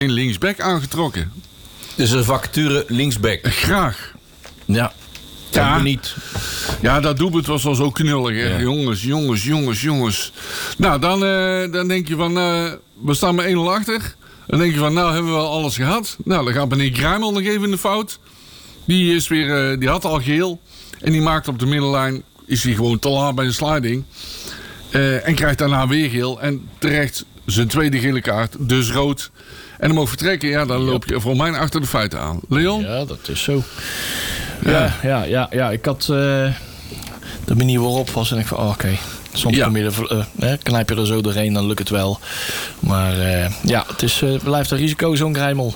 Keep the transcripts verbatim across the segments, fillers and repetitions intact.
een linksback aangetrokken. Dus een vacature linksback. Graag. Ja. Ja. Ja. Niet. Ja, dat doelpunt was wel zo knullig. Hè? Ja. Jongens, jongens, jongens, jongens. Nou, dan, uh, dan denk je van... Uh, we staan met één nul achter. Dan denk je van, nou hebben we wel alles gehad. Nou, dan gaat meneer Grijmel nog even in de fout. Die, is weer, uh, die had al geel. En die maakt op de middenlijn... is hij gewoon te laat bij de sliding. Uh, en krijgt daarna weer geel. En terecht zijn tweede gele kaart. Dus rood. En hem ook vertrekken. Ja, dan loop je voor mij achter de feiten aan. Leon? Ja, dat is zo. Ja, ja, ja. ja, ja. Ik had uh, de manier waarop was en ik van, oh, oké. Okay. Soms ja. kom je er, uh, knijp je er zo doorheen, dan lukt het wel. Maar uh, ja, het is, uh, blijft een risico, zo'n Grijmel.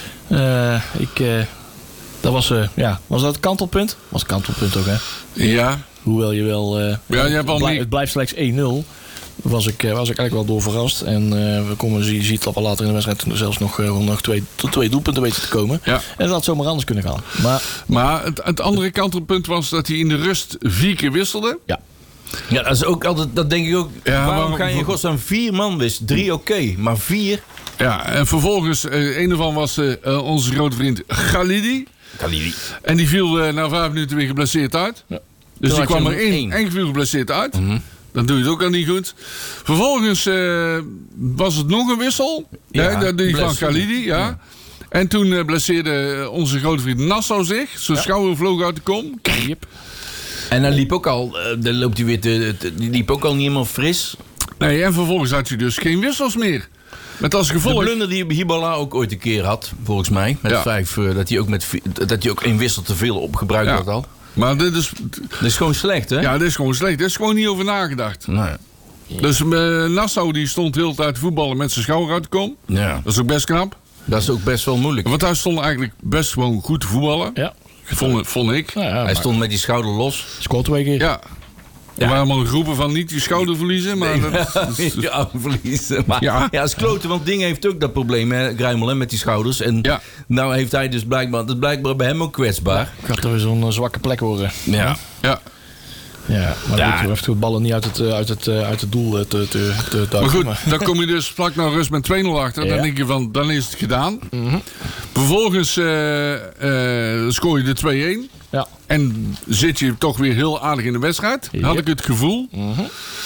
Uh, ik, uh, dat was, uh, ja, was dat het kantelpunt? Was het kantelpunt ook, hè? Ja. Hoewel je wel... Uh, ja, je hebt al blij, niet... Het blijft slechts één nul. Was ik, was ik eigenlijk wel door verrast. En uh, we komen, je ziet dat we later in de wedstrijd zelfs nog, uh, nog twee, tot twee doelpunten weten te komen. Ja. En dat had zomaar anders kunnen gaan. Maar, maar het, het andere kantelpunt was dat hij in de rust vier keer wisselde. Ja. Ja, dat is ook altijd, dat denk ik ook. Ja, waarom maar, ga je in godsnaam vier man wist? Drie oké, okay, maar vier? Ja, en vervolgens, uh, een ervan was uh, onze grote vriend Khalidi. Khalidi. En die viel uh, na vijf minuten weer geblesseerd uit. Ja. Dus Toen die kwam er in één. en viel geblesseerd uit. Mm-hmm. Dan doe je het ook al niet goed. Vervolgens uh, was het nog een wissel. Ja, ja, die van Khalidi, ja. ja. En toen uh, blesseerde onze grote vriend Nassau zich. Zijn ja. schouder vloog uit de kom. Yep. En dan liep ook al, uh, dan loopt hij weer te, te, die liep ook al niet helemaal fris. Nee, en vervolgens had hij dus geen wissels meer. Met als gevolg... De blunder die Hibala ook ooit een keer had, volgens mij. Met ja. vijf, uh, dat hij ook met dat hij ook één wissel te veel opgebruikt ja. had al. Maar dit is... Dat is gewoon slecht, hè? Ja, dit is gewoon slecht. Er is gewoon niet over nagedacht. Nee. Dus uh, Nassau die stond heel de tijd te voetballen met zijn schouder uit de kom. Ja. Dat is ook best knap. Dat is ook best wel moeilijk. Want hij stond eigenlijk best gewoon goed te voetballen. Ja. Vond, vond ik. Ja, ja, hij stond met die schouder los. Scoort twee keer. Ja. Er ja. waren allemaal groepen van niet je schouder verliezen. Maar nee, dat, niet je arm verliezen. Maar ja, ja dat is kloten, want Ding heeft ook dat probleem, hè, Grijmel, hè, met die schouders. En ja. nou heeft hij dus blijkbaar, dat is blijkbaar bij hem ook kwetsbaar. Ja, ik had er zo'n uh, zwakke plek horen. Ja. Ja. Ja, maar ja. goed, de ballen niet uit het, uit het, uit het doel te, te, te duiken. Maar goed, maar. dan kom je dus vlak naar rust met twee nul achter. Ja. Dan denk je van, dan is het gedaan. Mm-hmm. Vervolgens uh, uh, scoor je de twee-één. Ja. En zit je toch weer heel aardig in de wedstrijd. Yep. Had ik het gevoel. Mm-hmm.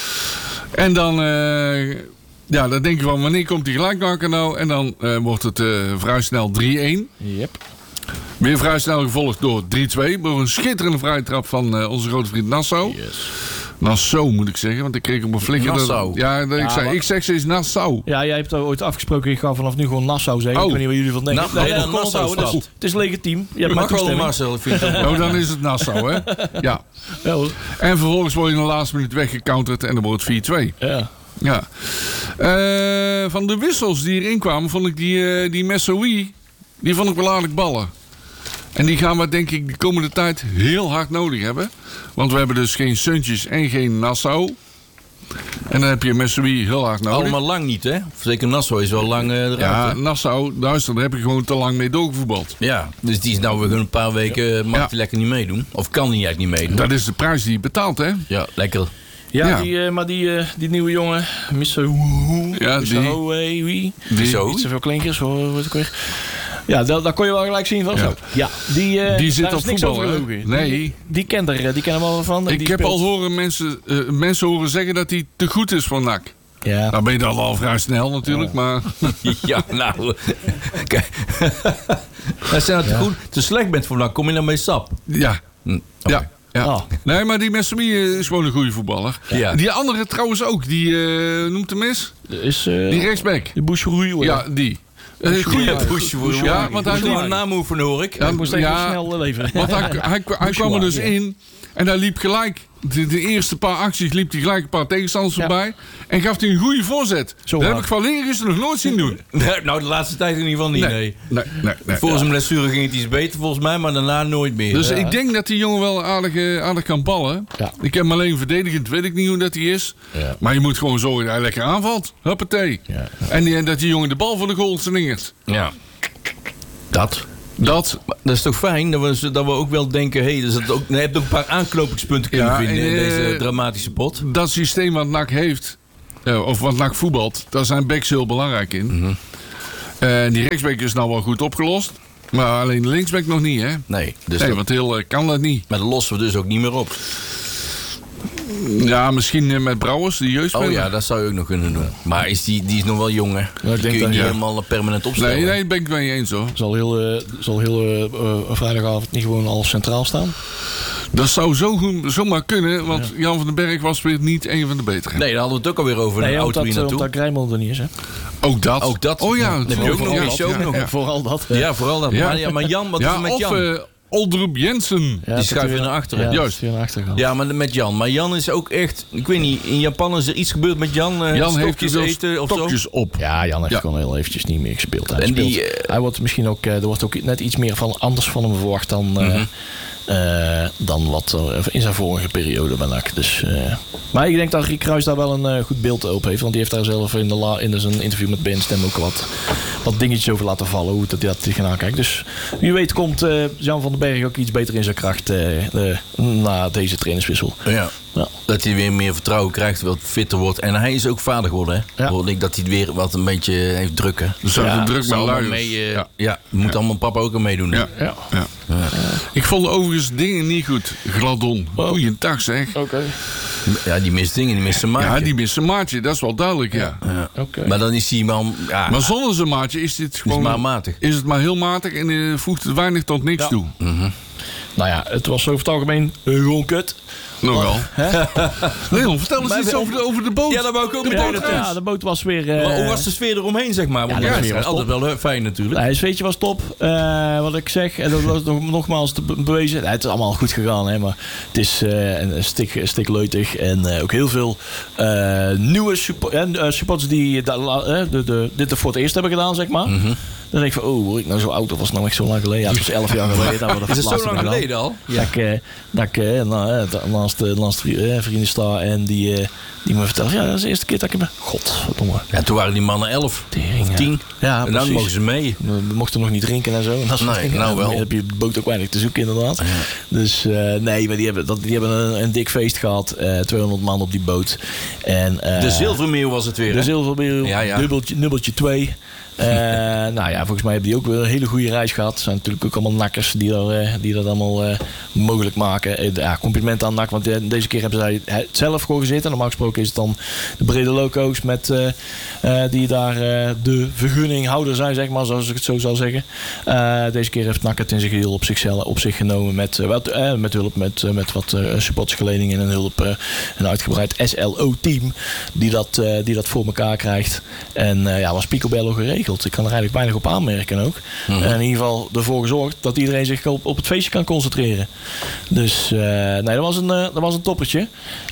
En dan, uh, ja, dan denk je van, wanneer komt die gelijkmaker nou? En dan uh, wordt het uh, vrij snel drie-één. Yep. Weer vrij snel gevolgd door drie-twee. Door een schitterende vrije trap van uh, onze grote vriend Nassau. Yes. Nassau moet ik zeggen, want ik kreeg op een flikker. Nassau. Ja, ik, ja, zei, ik zeg steeds Nassau. Ja, jij hebt ooit afgesproken, ik ga vanaf nu gewoon Nassau zeggen. Oh. Ik weet niet wat jullie van denken. Na, nee, nee, nee, Nassau het, is, het is legitiem. Je hebt mag maar wel Marcel, ik vind het Oh, dan is het Nassau, hè? Ja. Ja, hoor. En vervolgens word je in de laatste minuut weggecounterd en dan wordt het vier-twee. Ja. Ja. Uh, van de wissels die erin kwamen, vond ik die, uh, die Messoui, die vond ik wel aardig ballen. En die gaan we denk ik de komende tijd heel hard nodig hebben. Want we hebben dus geen Suntjes en geen Nassau. En dan heb je Messoui heel hard nodig. Allemaal lang niet, hè? Zeker Nassau is wel lang uh, eruit. Ja, hè? Nassau, luister, daar heb je gewoon te lang mee doorgevoetbald. Ja, dus die is nou weer een paar weken, ja. mag hij ja. lekker niet meedoen. Of kan hij eigenlijk niet meedoen. Dat is de prijs die je betaalt, hè? Ja, lekker. Ja, ja. Die, uh, maar die, uh, die nieuwe jongen, mister Ja, die. Wie? Die. Zo. Niet zoveel klinkers, hoor. Wat ik weer. Ja, daar, daar kon je wel gelijk zien van. Ja, zo. Ja die, uh, die zit op voetbal. Nee. Die, die kent er, die kennen we wel van. Ik die heb speelt. al horen mensen, uh, mensen horen zeggen dat hij te goed is voor N A C. Ja. Nou ben je dan al vrij snel natuurlijk, ja. maar... ja, nou... Kijk. Als je nou te, ja. goed, te slecht bent voor N A C, kom je dan mee sap? Ja. Hm, okay. Ja. Ja. Oh. Nee, maar die Messoui is gewoon een goede voetballer. Ja. Die andere trouwens ook. Die, uh, noemt hem eens? Is, uh, die rechtsback. Die Boucheroui. Ja, die. Uh, goeie Boucheroui. Ja, want hij liep een naam oefenen, hoor ik. Ja, ik moest even ja, snel leven. Want hij, hij, hij kwam er dus ja. in. En hij liep gelijk. De, de eerste paar acties liep hij gelijk een paar tegenstanders ja. voorbij. En gaf hij een goede voorzet. Zo dat hard. heb ik Valerius nog nooit zien doen. Nou, de laatste tijd in ieder geval niet, nee. nee. nee, nee, nee Voor ja. zijn blessure ging het iets beter volgens mij, maar daarna nooit meer. Dus ja. ik denk dat die jongen wel aardig, aardig kan ballen. Ja. Ik heb hem alleen verdedigend, weet ik niet hoe dat hij is. Ja. Maar je moet gewoon zorgen dat hij lekker aanvalt. Huppatee. Ja. En, die, en dat die jongen de bal voor de goal slingert. Ja. Dat. Dat. Dat is toch fijn dat we, dat we ook wel denken... Hey, dus dat ook, je hebt ook een paar aanknopingspunten kunnen ja, vinden in uh, deze dramatische pot. Dat systeem wat N A C heeft, uh, of wat N A C voetbalt... daar zijn backs heel belangrijk in. Mm-hmm. Uh, die rechtsback is nou wel goed opgelost. Maar alleen de linksback nog niet, hè? Nee, dus nee dat, want heel uh, kan dat niet. maar dat lossen we dus ook niet meer op. Ja, misschien uh, met Brouwers, de jeugdspeler. Oh ja, dat zou je ook nog kunnen doen. Maar is die, die is nog wel jong, hè? Ja, ik die denk kun je dat, niet ja. helemaal permanent opstellen. Nee, nee, dat ben ik het mee eens, hoor. Zal heel, uh, zal heel uh, uh, vrijdagavond niet gewoon al centraal staan? Dat zou zo goed, zomaar kunnen, want ja. Jan van den Berg was weer niet een van de betere. Nee, daar hadden we het ook alweer over. Nee, een auto hier omdat, naartoe. omdat Grijmond er niet is, hè? Ook dat. Ook dat. Oh ja, dat heb je ook nog. Ja, Is je ook ja, nog. ja. Vooral dat. Ja, vooral dat. Ja. Maar, ja, maar Jan, wat is Ja, er met of Jan? uh, Oldrup Jensen. Ja, die schuift weer naar achteren. Ja, Juist. weer naar achteren gaan. Ja, maar met Jan. Maar Jan is ook echt... Ik weet niet, in Japan is er iets gebeurd met Jan. Uh, Jan heeft stokjes er eten of stokjes zo. op. Ja, Jan heeft Ja. gewoon heel eventjes niet meer gespeeld. Hij, En speelt, die, uh, hij wordt misschien ook, uh, er wordt ook net iets meer van anders van hem verwacht dan, uh, Mm-hmm. uh, dan wat er in zijn vorige periode bij N A C. Dus, uh, maar ik denk dat Rick Kruijs daar wel een uh, goed beeld op heeft. Want die heeft daar zelf in, de la, in zijn interview met Ben Stem ook wat, wat dingetjes over laten vallen. Hoe dat hij dat tegenaan kijkt. Dus wie weet komt uh, Jan van den Berg ook iets beter in zijn kracht uh, uh, na deze trainerswissel. Ja. Ja. Dat hij weer meer vertrouwen krijgt, wat fitter wordt. En hij is ook vader geworden, hè? Ja. Hoorde ik dat hij het weer wat een beetje heeft drukken. Er zijn Ja, ja, druk met Allemaal luiers. mee, uh, ja. ja, moet Ja. allemaal papa ook aan meedoen. Ja. Ja. Ja. Ja. Ik vond overigens dingen niet goed. Gladon. Oh. Goeiedag zeg. Oké. Okay. Ja, die mist dingen, die mist zijn maatje. Ja, die mist een maatje. Dat is wel duidelijk, ja. Ja. Okay. Maar dan is hij man... Ja, Maar zonder zijn maatje is dit is gewoon... maar matig. Is het maar heel matig en uh, voegt het weinig tot niks Ja. toe. Nou ja, het was over het algemeen uh, gewoon kut. Nogal. Hè? Leon, vertel eens Maar iets we- over de, over de boot. Ja, dat wou ik ook de meteen boot. naartoe. Ja, de boot was weer... Uh, Maar hoe was de sfeer eromheen, zeg maar? Want Ja, de ja, sfeer het is was altijd wel uh, fijn natuurlijk. Nee, het zweetje was top. Uh, wat ik zeg. En dat was nog, nogmaals te be- bewezen. Nee, het is allemaal goed gegaan. Hè, maar het is uh, een stik, een stik leutig. En uh, ook heel veel uh, nieuwe suppo- uh, supporters die da- la- uh, de, de, dit er voor het eerst hebben gedaan, zeg maar. Mhm. Dan denk ik van, oh, word ik nou zo oud? Of was het nou echt zo lang geleden? Ja, het was elf jaar geleden. Dat we dat Is het voor zo het laatst lang hebben geleden al? gedaan. Dat ik, uh, dat ik uh, nou, uh, naast, uh, naast vri- uh, vrienden sta en die, uh, die me vertellen. Ja, dat is de eerste keer dat ik heb... Godverdomme. Ja, toen waren die mannen elf Tering, of ja. tien. Ja, en dan precies. mogen ze mee. We mochten nog niet drinken en zo. En dat soort Nee, dingen. nou wel. Dan heb je op de boot ook weinig te zoeken, inderdaad. Dus uh, nee, maar die hebben, dat, die hebben een, een dik feest gehad. Uh, tweehonderd man op die boot. En, uh, De zilvermeeuw was het weer. De hè? zilvermeeuw, Ja, ja. dubbeltje, nubbeltje twee. Uh, nou ja, volgens mij hebben die ook weer een hele goede reis gehad. Er zijn natuurlijk ook allemaal nakkers die, daar, uh, die dat allemaal uh, mogelijk maken. Uh, ja, compliment aan N A C, want uh, deze keer hebben zij het zelf georganiseerd. En normaal gesproken is het dan de brede loco's met, uh, uh, die daar uh, de vergunninghouder zijn, zeg maar, zoals ik het zo zal zeggen. Uh, deze keer heeft N A C het in zijn geheel op, zichzelf, op zich genomen met, uh, wat, uh, met hulp, met, uh, met wat uh, supportersgeledingen en een hulp, uh, een uitgebreid S L O-team die dat, uh, die dat voor elkaar krijgt. En uh, ja, was picobello geregeld. Ik kan er eigenlijk weinig op aanmerken ook. Mhm. En in ieder geval ervoor gezorgd dat iedereen zich op, op het feestje kan concentreren. Dus uh, nee, dat was een, uh, dat was een toppertje.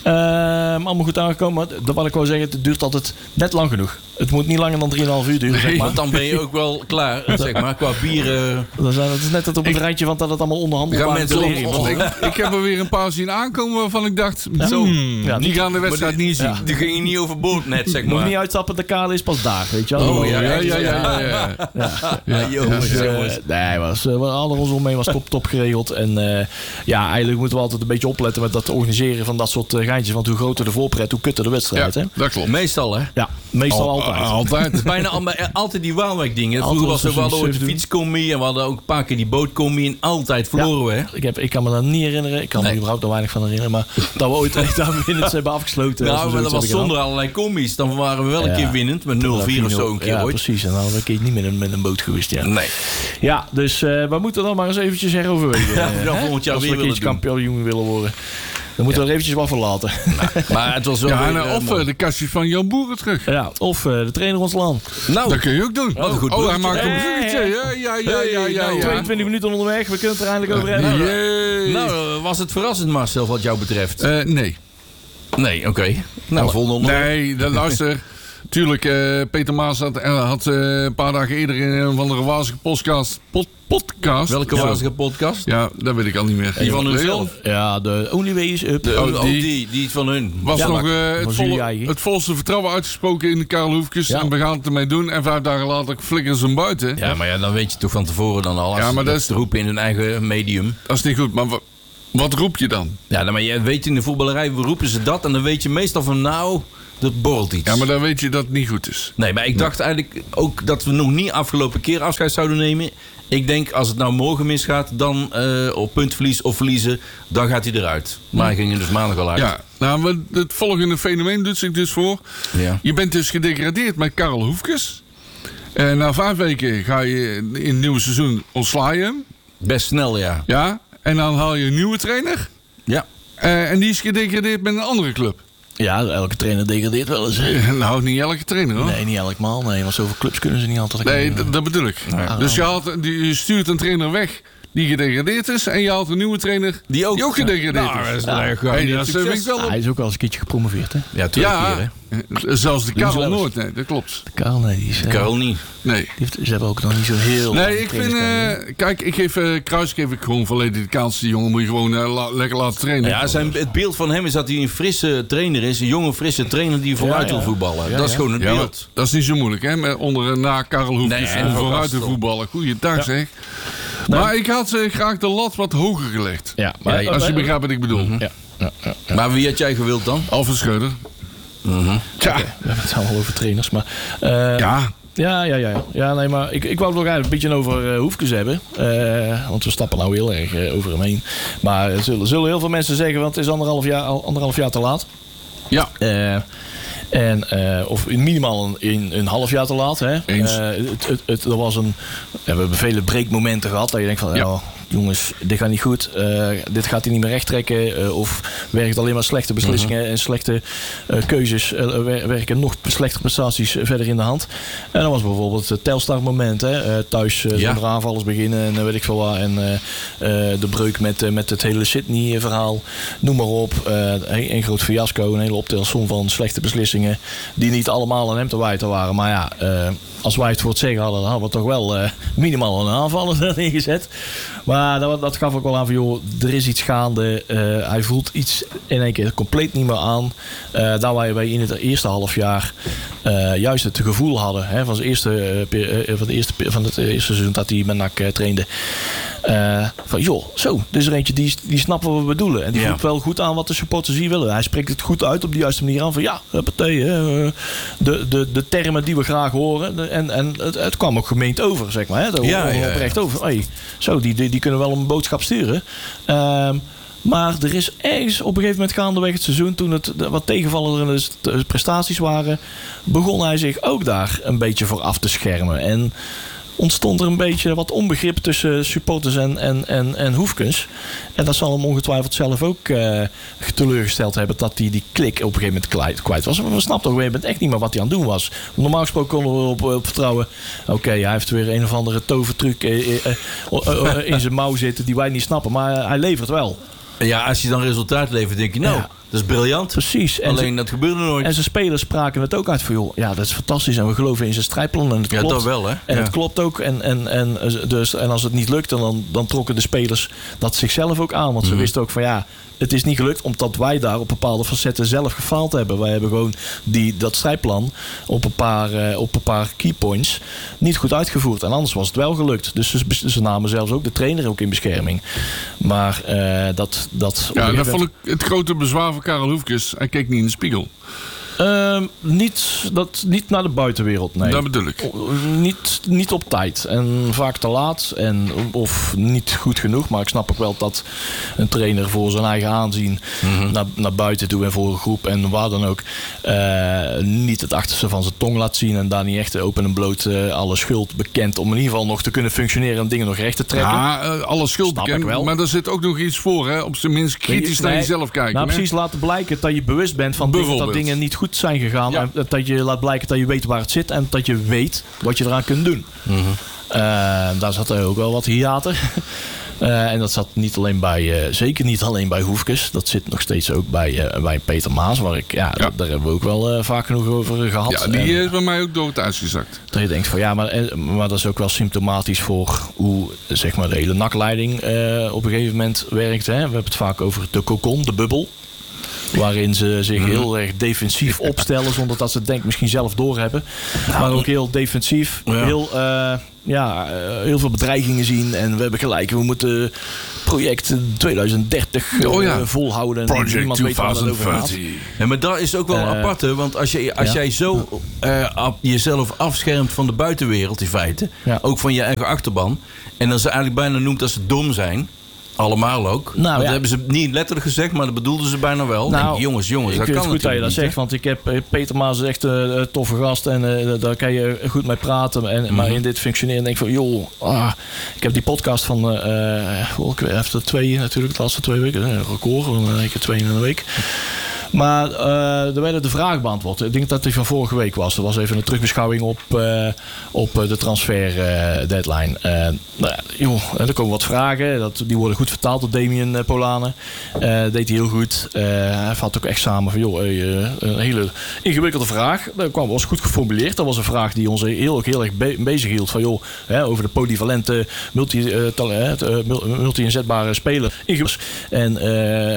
Uh, allemaal goed aangekomen. Maar dat wat ik wou zeggen, het duurt altijd net lang genoeg. Het moet niet langer dan drieënhalf uur duren, zeg maar. Want dan ben je ook wel klaar, zeg maar, qua bieren. Dan zijn, het is net het op het rijtje van dat het allemaal onderhandelbaar Gaan mensen is. op- Want ik, ik heb er weer een paar zien aankomen waarvan ik dacht... Zo. hmm, Ja, die niet- gaan de wedstrijd niet zien. Ja. Die ging je niet overboord net, zeg Nog maar. niet uitstappen, de kade is pas daar, weet je wel. Oh, ja, ja, ja, ja, ja, ja. ja, ja. Ja, jongens, Dus, uh, jongens. nee, was, uh, alles rondom mee was top, top geregeld. En uh, ja, eigenlijk moeten we altijd een beetje opletten met dat organiseren van dat soort uh, geintjes. Want hoe groter de voorpret, hoe kutter de wedstrijd. Ja, Hè? dat klopt. Meestal, hè? Ja, meestal Al- altijd. Altijd. Bijna al- maar altijd die Waalwijk dingen. Altijd Vroeger was er was er wel zo'n ooit de surf fietscommie en we hadden ook een paar keer die bootcommie en altijd verloren we, hè? Ik, heb, ik kan me dat niet herinneren. Ik kan Nee. me überhaupt nog weinig van herinneren. Maar dat we ooit echt aan winnend hebben afgesloten. als we Nou, maar dat zoiets was hebben zonder allerlei commies. Dan waren we wel een Ja. keer winnend met nul vier of zo een keer ja, ooit. precies. En dan hadden we een keer niet met een, met een boot geweest. Ja, Nee. ja dus uh, we moeten dan maar eens eventjes heroverwegen. Ja, Uh, dan hè? volgend jaar Als weer we een willen keertje doen. kampioen willen worden. Dan moeten we er eventjes wat voor laten. Maar het was wel Ja, weer, en, eh, of mooi. uh, de kastjes van Jan Boeren terug. Ja, of uh, de trainer ontslaan. Nou, Dat kun je ook doen. Wat een goed oh, hij bruggetje. maakt een Hey, bruggetje. Ja, ja, ja, ja, ja. nou, ja. tweeëntwintig minuten onderweg. We kunnen het er eindelijk over hebben. Jee. nou, uh, was het verrassend, Marcel, wat jou betreft? Eh, nee. nee, oké. Nou, volgende onderwerp. Nee, dat, luister. Tuurlijk, eh, Peter Maas had, eh, had eh, een paar dagen eerder in een van de wazige podcast... Pod, podcast? Welke Ja. wazige podcast? Ja, dat weet ik al niet meer. Die van hunzelf? Ja, de Only Way is Up. De, Oh, oh, die- die, die van hun. Was Ja, nog maar- eh, het, van volle, jullie eigen. het volste vertrouwen uitgesproken in de Karel Hoefkes. Ja. En we gaan het ermee doen. En vijf dagen later flikkeren ze hem buiten. Ja, maar ja, dan weet je toch van tevoren dan al. Als Ja, maar ze dat dat is- roepen in hun eigen medium. Dat is niet goed. Maar wa- wat roep je dan? Ja, dan, maar je weet in de voetballerij roepen ze dat. En dan weet je meestal van nou, er borrelt iets. Ja, maar dan weet je dat het niet goed is. Nee, maar ik dacht eigenlijk ook dat we nog niet afgelopen keer afscheid zouden nemen. Ik denk, als het nou morgen misgaat, dan uh, op puntverlies of verliezen, dan gaat hij eruit. Maar hij ging er dus maandag al uit. Ja, nou, het volgende fenomeen doet zich dus voor. Ja. Je bent dus gedegradeerd met Karel Hoefkes. En na vijf weken ga je in het nieuwe seizoen ontsla je hem. Best snel, ja. Ja, en dan haal je een nieuwe trainer. Ja. Uh, en die is gedegradeerd met een andere club. Ja, elke trainer degradeert wel eens. Ja, nou, niet elke trainer hoor. Nee, niet elkmaal. Nee, want zoveel clubs kunnen ze niet altijd. Nee, d- dat bedoel ik. Ja. Dus je, haalt, je stuurt een trainer weg die gedegradeerd is. En je haalt een nieuwe trainer die ook, die ook gedegradeerd nou, is. Dat is ja. erg Hey, dat vind ik wel. Ah, hij is ook al eens een keertje gepromoveerd, hè? Ja, twee Ja, keer, hè? zelfs de Karel zelfs. Noord. Nee, dat klopt. De Karel, nee, die is... uh, Karel niet. Nee. die heeft, ze hebben ook nog niet zo heel... Nee, ik vind... Uh, kijk, ik geef uh, Kruis geef ik gewoon volledig de kans. Die jongen moet je gewoon uh, la- lekker laten trainen. Ja, zijn, het beeld van hem is dat hij een frisse trainer is. Een jonge, frisse trainer die vooruit Ja, ja. wil voetballen. Ja, dat is ja. gewoon het Ja, maar beeld. dat is niet zo moeilijk, hè? Met onder en na Karel Hoefkes Nee, om en vooruit te Gastel. voetballen. Goeiedag, Ja. zeg. Maar ik had uh, graag de lat wat hoger gelegd. Ja, Ja, ja, Als je begrijpt wat ik bedoel. Ja, ja, ja, ja. Maar wie had jij gewild dan? Alfred Schreuder. Tja. We hebben het allemaal over trainers, maar... Uh, Ja. Ja, ja, ja. Ja, nee, maar ik, ik wou het nog eigenlijk een beetje over uh, Hoefkes hebben. Uh, want we stappen nou heel erg uh, over hem heen. Maar er zullen, zullen heel veel mensen zeggen, want het is anderhalf jaar, al anderhalf jaar te laat. Ja. Uh, en, uh, of minimaal een, een, een half jaar te laat. Hè. Eens. Uh, het, het, het, er was een, ja, we hebben vele breekmomenten gehad. Dat je denkt van, Ja. ja, jongens, dit gaat niet goed. Uh, dit gaat hij niet meer recht trekken. Uh, of werkt alleen maar slechte beslissingen en slechte uh, keuzes. Uh, wer- werken nog slechtere prestaties uh, verder in de hand. En dan was bijvoorbeeld het Telstar moment. Hè. Uh, thuis uh, Ja. zonder aanvallers beginnen en uh, weet ik veel wat. En uh, uh, de breuk met, uh, met het hele Sydney verhaal. Noem maar op. Uh, een, een groot fiasco. Een hele optelsom van slechte beslissingen. Die niet allemaal aan hem te wijten waren. Maar ja, uh, als wij het voor het zeggen hadden, dan hadden we toch wel uh, minimaal een aanvaller erin gezet. Maar dat, dat gaf ook wel aan van, joh, er is iets gaande. Uh, hij voelt iets in één keer compleet niet meer aan. Uh, daar waar wij in het eerste half jaar uh, juist het gevoel hadden. Hè, van, het eerste, uh, per, uh, van, de eerste, van het eerste seizoen dat hij met N A C uh, trainde. Uh, van joh, zo, dit is er eentje die, die snapt wat we bedoelen. En die Ja. voelt wel goed aan wat de supporters hier willen. Hij spreekt het goed uit op de juiste manier aan. Van ja, huppatee, uh, de, de, de termen die we graag horen. De, en en het, het kwam ook gemeend over, zeg maar. Hè, de, Ja, ja, ja. oprecht over. Hey, zo, die, die, die kunnen wel een boodschap sturen. Um, Maar er is ergens op een gegeven moment gaandeweg het seizoen, toen het wat tegenvallende prestaties waren, begon hij zich ook daar een beetje voor af te schermen. En ontstond er een beetje wat onbegrip tussen supporters en, en, en, en Hoefkes. En dat zal hem ongetwijfeld zelf ook uh, teleurgesteld hebben dat hij die klik op een gegeven moment kwijt, kwijt was. We snapten op een gegeven moment echt niet meer wat hij aan het doen was. Normaal gesproken konden we op, op vertrouwen. Oké, okay, hij heeft weer een of andere tovertruc uh, uh, uh, uh, in zijn mouw zitten die wij niet snappen. Maar uh, hij levert wel. Ja, als je dan resultaat levert, denk je, nou, Ja. dat is briljant. Precies. En Alleen ze, dat gebeurde nooit. En zijn spelers spraken het ook uit van, joh, ja, dat is fantastisch. En we geloven in zijn strijdplan. En het Ja, klopt. dat wel, hè? En Ja. het klopt ook. En, en, en, dus, en als het niet lukte, dan, dan trokken de spelers dat zichzelf ook aan. Want ze Mhm. wisten ook van, ja, het is niet gelukt omdat wij daar op bepaalde facetten zelf gefaald hebben. Wij hebben gewoon die, dat strijdplan op een paar, uh, op een paar keypoints niet goed uitgevoerd. En anders was het wel gelukt. Dus ze, ze namen zelfs ook de trainer ook in bescherming. Maar uh, dat... dat Ja, dat vond ik het grote bezwaar van Karel Hoefkes. Hij keek niet in de spiegel. Uh, niet, dat, niet naar de buitenwereld, nee. Dat bedoel ik. Niet, niet op tijd en vaak te laat en, of niet goed genoeg. Maar ik snap ook wel dat een trainer voor zijn eigen aanzien mm-hmm. naar, naar buiten toe en voor een groep en waar dan ook uh, niet het achterste van zijn tong laat zien. En daar niet echt open en bloot uh, alle schuld bekend om in ieder geval nog te kunnen functioneren en dingen nog recht te trekken. Ja, uh, alle schuld snap bekend. ik wel. Maar er zit ook nog iets voor, hè? Op zijn minst kritisch Nee, naar jezelf kijken. Nou, hè? precies laten blijken dat je bewust bent van dingen, dat dingen niet goed zijn gegaan. Ja. En dat je laat blijken dat je weet waar het zit en dat je weet wat je eraan kunt doen. Mm-hmm. Uh, daar zat er ook wel wat hiaten. Uh, en dat zat niet alleen bij, uh, zeker niet alleen bij Hoefkes. Dat zit nog steeds ook bij, uh, bij Peter Maas. Waar ik, ja, ja. Daar hebben we ook wel uh, vaak genoeg over gehad. Ja, die en, is bij mij ook door het ijs gezakt. Dat je denkt van ja, maar, maar dat is ook wel symptomatisch voor hoe zeg maar, de hele N A C-leiding uh, op een gegeven moment werkt. Hè. We hebben het vaak over de cocon, de bubbel. Waarin ze zich heel erg defensief opstellen. Zonder dat ze het denk ik misschien zelf doorhebben. Maar ook heel defensief. Ja. Heel, uh, ja, uh, heel veel bedreigingen zien. En we hebben gelijk. We moeten project twintig dertig uh, oh ja. volhouden. Project niemand weet waar het over gaat. Ja, maar dat is ook wel uh, apart. Hè? Want als, je, als ja. jij zo uh, af, jezelf afschermt van de buitenwereld in feite. Ja. Ook van je eigen achterban. En dan ze eigenlijk bijna noemt dat ze dom zijn. Allemaal ook. Nou, dat ja. hebben ze niet letterlijk gezegd, maar dat bedoelden ze bijna wel. Nou, denk, jongens, jongens, dat kan het goed dat je dat niet, zegt, want ik heb Peter Maas is echt een uh, toffe gast en uh, daar kan je goed mee praten. En, mm-hmm. Maar in dit functioneren denk ik van, joh, ah, ik heb die podcast van, uh, ik heb twee natuurlijk, de laatste twee weken, een record, een week, twee in een week. Maar uh, er werden de vragen beantwoord. Ik denk dat die van vorige week was. Er was even een terugbeschouwing op, uh, op de transfer uh, deadline. Uh, nou ja, joh, er komen wat vragen. Dat, die worden goed vertaald door Damien uh, Polanen. Uh, deed hij heel goed. Uh, hij vat ook echt samen van, joh, uh, een hele ingewikkelde vraag. Dat kwam, was goed geformuleerd. Dat was een vraag die ons heel, heel erg be- bezig hield. Van, joh, hè, over de polyvalente, multi, uh, talent, uh, multi-inzetbare speler. En uh,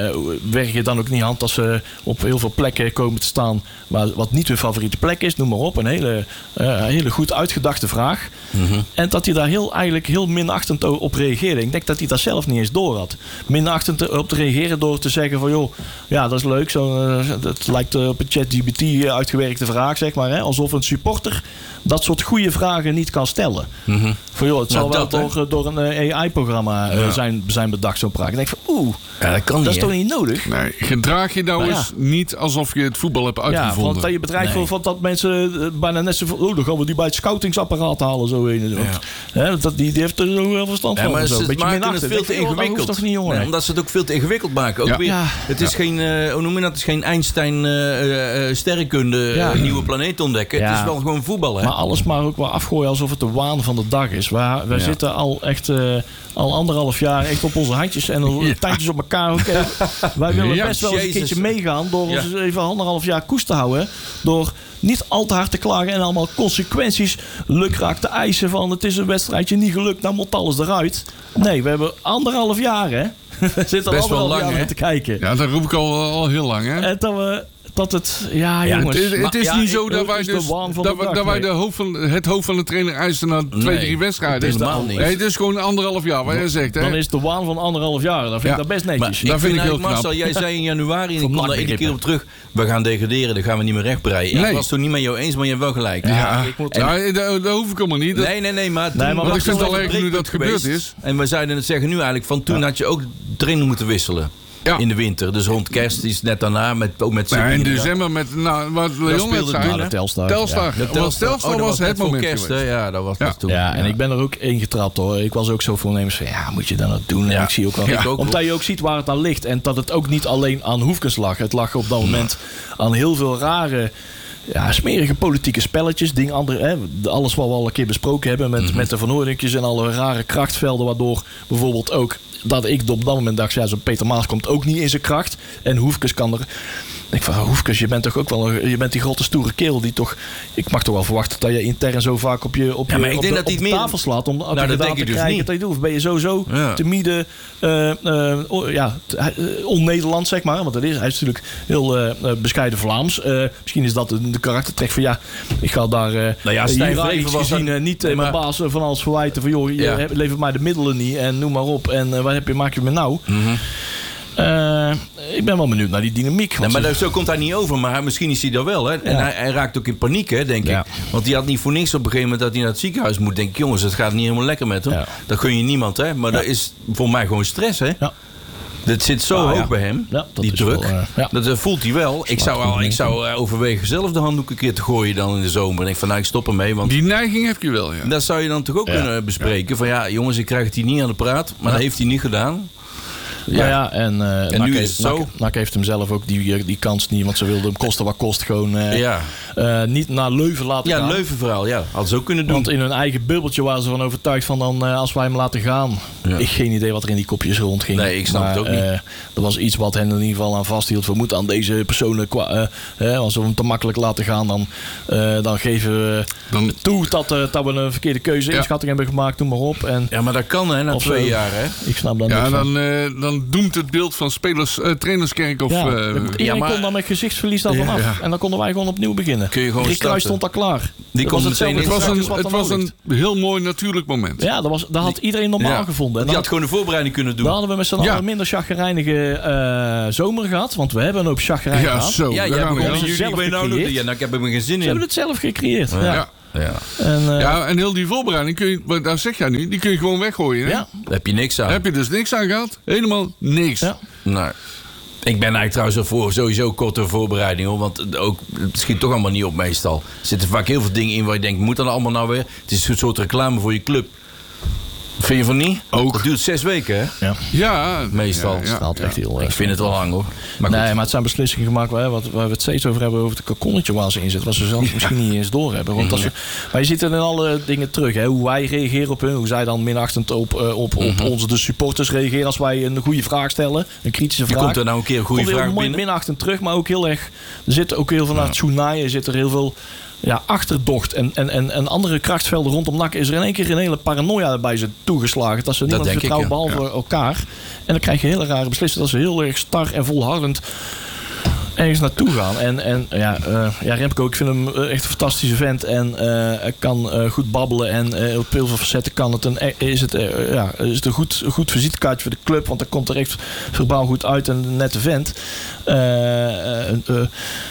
werk je dan ook niet hand als ze op heel veel plekken komen te staan, maar wat niet hun favoriete plek is, noem maar op. Een hele, uh, hele goed uitgedachte vraag. Mm-hmm. En dat hij daar heel, eigenlijk heel minachtend op reageerde. Ik denk dat hij dat zelf niet eens door had. Minachtend op te reageren door te zeggen van, joh, ja, dat is leuk. Zo, uh, dat lijkt op een ChatGPT uitgewerkte vraag, zeg maar. Hè? Alsof een supporter dat soort goede vragen niet kan stellen. Mm-hmm. Van, joh, het zal nou, wel dat, door, door een A I-programma uh, ja. zijn, zijn bedacht, zo'n praat. Ik denk van, oeh, ja, dat, kan dat niet, is hè? toch niet nodig? Nee, gedraag je nou maar eens ja. niet alsof je het voetbal hebt uitgevonden. Ja, want dat je bedrijf nee. van dat mensen uh, bijna net zo van, oh, dan gaan we die bij het scoutingsapparaat halen. Zo in. Ja. Hè, dat, die, die heeft er zo heel veel stand ja, van. Maar zo. ze beetje maken het veel te ingewikkeld. Toch niet, jongen? Nee, omdat ze het ook veel te ingewikkeld maken. Ook ja. weer, Ja. Het is ja. geen, uh, hoe noem je dat? Het is geen Einstein uh, uh, sterrenkunde, ja. uh, nieuwe planeet ontdekken. Ja. Het is wel gewoon voetbal. Hè? Maar alles maar ook wel afgooien alsof het de waan van de dag is. Wij, wij ja. zitten al echt uh, al anderhalf jaar echt op onze handjes en onze ja. tandjes op elkaar. Okay. Wij willen ja, best wel eens een keertje meegaan door ja. ons even anderhalf jaar koest te houden. Door niet al te hard te klagen en allemaal consequenties lukraak te eisen van het is een wedstrijdje niet gelukt, dan moet alles eruit. Nee, we hebben anderhalf jaar, hè. We zitten best al wel anderhalf lang, jaar hè? te kijken. Ja, dat roep ik al, al heel lang, hè. En dat we... Dat het, ja, ja jongens. Het is, het is maar, niet ja, zo ik, dat wij, dus, dat, dag, dat wij de hoofd van, het hoofd van de trainer eisen na twee, nee, drie wedstrijden. Helemaal niet. Nee, het is gewoon anderhalf jaar, wat jij zegt. Hè? Dan is de waan van anderhalf jaar. Dan vind ja. ik dat best netjes. Maar dat vind ik heel knap. Marcel, jij zei in januari, en ik kom daar iedere keer op terug, we gaan degraderen, dan gaan we niet meer rechtbreien. Nee. Ik was het niet met jou eens, maar je hebt wel gelijk. Ja, ja. Ik moet, ja dat, dat hoef ik allemaal niet. Dat, nee, nee, nee, maar, toen, nee, maar want ik vind het al erg nu dat gebeurd is. En we zeiden het zeggen nu eigenlijk, van toen ja. had je ook trainer moeten wisselen. Ja. In de winter. Dus rond kerst is net daarna met ook met ja, in december met nou, wat Leon net zei. De Telstar. Telstar. Ja. De Telstar, Telstar oh, was, was het moment kerst, geweest. Ja, dat was ja. toen. Ja, en ja. ik ben er ook ingetrapt hoor. Ik was ook zo voornemens van ja, moet je dan ook doen? Ja. En ik zie ook wel. Ja. Omdat je ook ziet waar het aan ligt. En dat het ook niet alleen aan Hoefkens lag. Het lag op dat moment ja. aan heel veel rare... Ja, smerige politieke spelletjes. Ding andere, hè, alles wat we al een keer besproken hebben met, mm-hmm. met de Van Hoorninkjes en alle rare krachtvelden. Waardoor bijvoorbeeld ook dat ik op dat moment dacht, ja, zo'n Peter Maas komt ook niet in zijn kracht. En Hoefkes kan er... Ik van Hoefkes, je bent toch ook wel een, je bent die grote stoere kerel die toch... Ik mag toch wel verwachten dat je intern zo vaak op je, op je, ja, op de, op de tafel meer... slaat om nou, dat denk te dus krijgen. Dat je doet. Of ben je sowieso ja. te midden, uh, uh, oh, ja, uh, on-Nederlands zeg maar. Want dat is, hij is natuurlijk heel uh, bescheiden Vlaams. Uh, misschien is dat de, de karaktertrek van ja, ik ga daar uh, nou ja, hiërarchisch gezien uh, niet uh, mijn baas van alles verwijten van joh, je ja. levert mij de middelen niet en noem maar op. En uh, wat heb je, maak je me nou? Mm-hmm. Uh, ik ben wel benieuwd naar die dynamiek. Nee, maar zo komt hij niet over. Maar misschien is hij daar wel. Hè? En ja. hij, hij raakt ook in paniek, hè, denk ja. ik. Want hij had niet voor niks op een gegeven moment dat hij naar het ziekenhuis moet. Denk ik, jongens, het gaat niet helemaal lekker met hem. Ja. Dat gun je niemand, hè. Maar ja. dat is voor mij gewoon stress, hè. Ja. Dat zit zo ah, hoog ja. bij hem, ja, die druk. Wel, uh, ja. Dat uh, voelt hij wel. Ik zou, al, ik zou uh, overwegen zelf de handdoek een keer te gooien dan in de zomer. En ik van, nou, ik stop ermee. Want die neiging heb je wel, ja. Dat zou je dan toch ook ja. kunnen bespreken. Ja. Van ja, jongens, ik krijg het hier niet aan de praat. Maar ja. dat heeft hij niet gedaan. Ja, ja, ja en, uh, en nu is het zo. Nak heeft hem zelf ook die, die kans niet, want ze wilden hem kosten wat kost gewoon uh, ja. uh, niet naar Leuven laten ja, gaan. Ja, Leuven verhaal, ja. Hadden ze ook kunnen doen. Want in hun eigen bubbeltje waren ze van overtuigd van dan uh, als wij hem laten gaan. Ja. Ik geen idee wat er in die kopjes rondging. Nee, ik snap maar, het ook niet. Uh, er was iets wat hen in ieder geval aan vasthield. We moeten aan deze personen, uh, uh, als we hem te makkelijk laten gaan, dan, uh, dan geven we dan... toe dat, uh, dat we een verkeerde keuze inschatting ja. hebben gemaakt, noem maar op. En, ja, maar dat kan hè, na twee jaar hè. Ik snap dat ja, niet dan, uh, dan dan doemt het beeld van spelers, uh, trainerskerk of... Ja, Uh, iedereen ja, maar, kon dan met gezichtsverlies daarvan ja, af. ja. En dan konden wij gewoon opnieuw beginnen. Kun je gewoon Rick Kruijs starten. stond daar klaar. Die Dat kon was meteen hetzelfde het was, exact een, als wat het er was ligt. een heel mooi natuurlijk moment. Ja, dat, was, dat had iedereen normaal Ja. gevonden. En Die dan, had gewoon de voorbereiding kunnen doen. dan hadden we met z'n allen Ja. een minder chagrijnige uh, zomer gehad. Want we hebben een hoop chagrijn Ja, gehad. zo. ja, daar jij gaan we. begon in ze juli, zelf ben je nou gecreëerd. doen? Ja, nou, ik heb er geen zin Ze in. hebben het zelf gecreëerd. Ja. Ja. Ja. En, uh, Ja, en heel die voorbereiding, kun je, wat- daar zeg jij nu, die kun je gewoon weggooien. Hè? ja. Daar heb je niks aan. Daar heb je dus niks aan gehad? Helemaal niks. Ja. Nou, ik ben eigenlijk trouwens al voor sowieso korte voorbereiding, hoor. Want ook, het schiet toch allemaal niet op meestal. Er zitten vaak heel veel dingen in waar je denkt, moet dat allemaal nou weer? Het is een soort reclame voor je club. Vind je van niet? Ook. Dat duurt zes weken, hè? Ja. Ja, Meestal. Ja, ja. Dat echt heel Ik erg. vind het wel lang, hoor. Maar goed. Nee, maar het zijn beslissingen gemaakt waar, wat, waar we het steeds over hebben, over het kokonnetje waar ze in zitten. Wat ze zelf misschien niet eens doorhebben. Want als je, maar je ziet er in alle dingen terug. Hè, hoe wij reageren op hun. Hoe zij dan minachtend op, uh, op, op onze de supporters reageren als wij een goede vraag stellen. Een kritische vraag. Komt er nou een keer een goede Komt er vraag heel mooi binnen? minachtend terug. Maar ook heel erg... Er zit ook heel veel naar het soenaaien. Er zit er heel veel... Ja, achterdocht en, en, en, en andere krachtsvelden rondom N A C is er in één keer een hele paranoia bij ze toegeslagen. Dat ze niemand denk ik, vertrouwen ja. behalve elkaar. En dan krijg je hele rare beslissingen dat ze heel erg star en volhardend ergens naartoe gaan. En, en ja, uh, ja, Remco, ik vind hem uh, echt een fantastische vent. En uh, hij kan uh, goed babbelen. En uh, op heel veel facetten kan het een, is het, uh, ja, is het een goed, goed visitekaartje voor de club. Want hij komt er echt verbaal goed uit en een nette vent. Uh, uh, uh,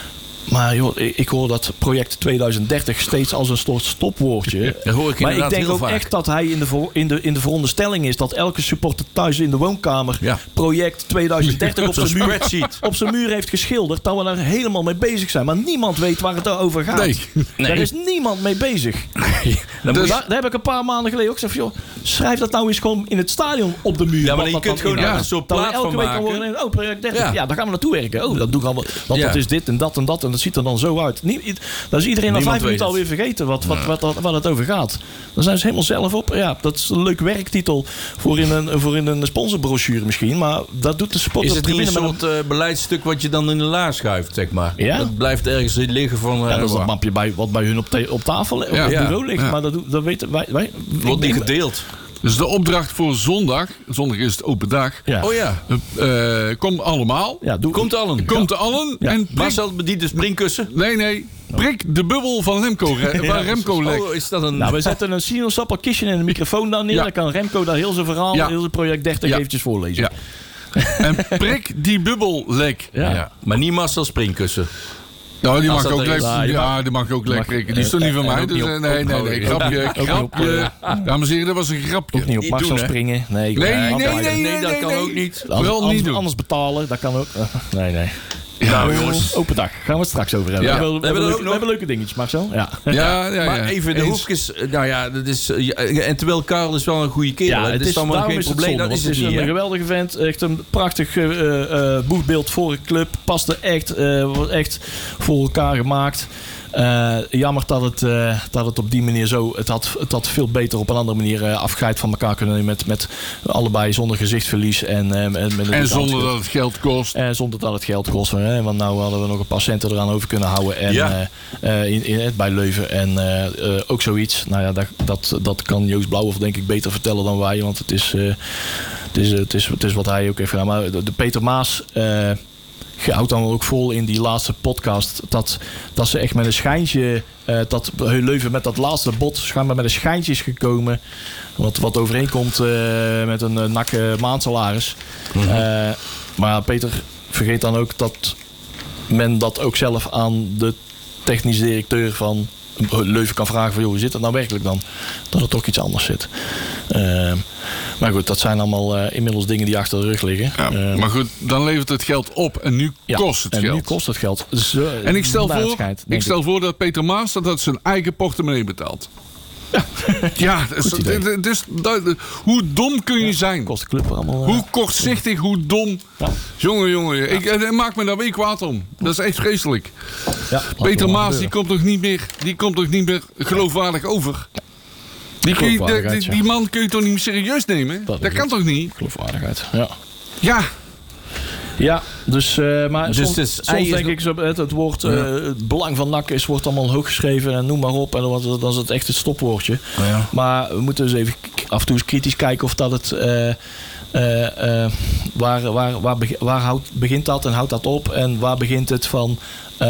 Maar joh, ik hoor dat project tweeduizend dertig steeds als een soort stopwoordje. Dat hoor ik maar ik inderdaad denk heel ook vaak. echt dat hij in de, voor, in, de, in de veronderstelling is dat elke supporter thuis in de woonkamer Ja. project tweeduizend dertig op zijn Zo'n muur, spreadsheet. op zijn muur heeft geschilderd. Dat we daar helemaal mee bezig zijn. Maar niemand weet waar het over gaat. Nee. Nee. Daar is niemand mee bezig. Dan Dus moet je- daar, daar heb ik een paar maanden geleden ook gezegd van, joh, schrijf dat nou eens gewoon in het stadion op de muur. Ja, maar wat je dat kunt dan gewoon inhoudt. een soort Dat we plaat elke van week dan maken. worden, oh, project dertig. Ja. Ja. daar gaan we naartoe werken. Oh, dat doen we allemaal. Want Ja. dat is dit en dat en dat. En dat ziet er dan zo uit. Nie, dat is iedereen na Niemand vijf minuten weet alweer vergeten wat, wat, wat, wat, wat het over gaat. Dan zijn ze helemaal zelf op. Ja, dat is een leuk werktitel voor in een, voor in een sponsorbrochure misschien. Maar dat doet de sport Is op het niet een tribune met soort uh, beleidstuk wat je dan in de la schuift, zeg maar? Ja. Dat blijft ergens liggen van... Uh, ja, dat is dat mapje bij, wat bij hun op, te- op tafel, op Ja. het Ja. bureau ligt. Ja. Maar dat, doen- dat weten wij. wij Wordt niet ik- gedeeld. Dus de opdracht voor zondag, zondag is het open dag, Ja. Oh ja. uh, uh, kom allemaal. Ja, doe, Komt allen. Komt er allen Ja. en prik, Marcel bedient de springkussen. nee, nee, prik de bubbel van Remco, re, Ja, van Remco lek. Oh, is dat een... Nou, we zetten een sinaasappelkistje en een microfoon dan neer. Ja. Dan kan Remco daar heel zijn verhaal, Ja. heel zijn project dertig Ja. eventjes voorlezen. Ja. En prik die bubbel lek. Ja. ja. Maar niet Marcel springkussen. Nou, die Als mag dat ook er is. lekker. Ja, die Ja, die mag ook lekker prikken. Die is toch niet van en mij? ook Dus, niet eh, op- nee, nee, op- nee. ook Grapje, niet op- grapje. Dames en heren, dat was een grapje. Ook niet op Niet Marcel doen, hè? springen. Nee, Nee, eh, nee, afblijven. nee, nee, Nee, dat kan nee. ook niet. Anders, Wel niet anders, doen. anders betalen, dat kan ook. Uh, nee, nee. Nou, jongens. Open dag. Gaan we het straks over hebben. Ja. We, hebben, we, hebben er ook leuke, we nog. hebben leuke dingetjes, Marcel. Ja. Ja, ja, Maar ja. even de Eens. hoefjes. Nou ja, dat is, uh, ja, en terwijl Karel is wel een goede kerel. Ja, hè. het is is, allemaal daarom geen is het probleem. zonde, Dat is want het het is niet, een hè? geweldige vent. Echt een prachtig uh, uh, boegbeeld voor een club. Paste echt, uh, wordt echt voor elkaar gemaakt. Uh, jammer dat het, uh, dat het op die manier zo... Het had, het had veel beter op een andere manier uh, afscheid van elkaar kunnen nemen. Met, met allebei zonder gezichtsverlies. En, uh, met een En zonder dat het geld kost. En zonder dat het geld kost. Hè? Want nou hadden we nog een paar centen eraan over kunnen houden. En, Ja. uh, uh, in, in, bij Leuven. En uh, uh, ook zoiets. Nou ja, dat, dat, dat kan Joost Blauwhof denk ik beter vertellen dan wij. Want het is, uh, het is, het is, het is wat hij ook heeft gedaan. Maar de, de Peter Maas... Uh, houdt dan ook vol in die laatste podcast dat, dat ze echt met een schijntje, uh, dat Leuven met dat laatste bot schijnbaar met een schijntje is gekomen. Wat, wat overeenkomt uh, met een uh, nakke maandsalaris. Mm-hmm. Uh, maar Peter vergeet dan ook dat men dat ook zelf aan de technisch directeur van Leuven kan vragen van, joh, hoe zit het nou werkelijk dan? Dat er toch iets anders zit. Uh, maar goed, dat zijn allemaal uh, inmiddels dingen die achter de rug liggen. Ja, Uh, maar goed, dan levert het geld op en nu ja, kost het en geld. nu kost het geld. Dus, uh, En ik stel, voor, schijnt, ik stel voor dat Peter Maas dat, dat zijn eigen portemonnee betaalt. Ja, ja dat is, Goed idee. het, het is, dat, hoe dom kun je zijn? kost de club er allemaal. Uh, Hoe kortzichtig, hoe dom. Ja. Jongen, jongen, ik, ik maak me daar weer kwaad om. Dat is echt vreselijk. ja, Peter Maas, die komt toch niet meer, die komt toch niet meer geloofwaardig over? Die, kun je, die, Geloofwaardigheid, die, die man kun je toch niet serieus nemen? Dat Dat, is kan het. toch niet? Geloofwaardigheid. Ja. Ja, Ja, dus, uh, maar Dus soms, het is- soms hij is denk nog- ik, zo, het, het woord, uh, het belang van N A C is, wordt allemaal hoog geschreven en noem maar op. En dan, wordt- dan is het echt het stopwoordje. Ja. Maar we moeten dus even k- af en toe eens kritisch kijken of dat het, uh, Uh, uh, waar waar, waar, beg- waar houdt, begint dat en houdt dat op? En waar begint het van... Uh,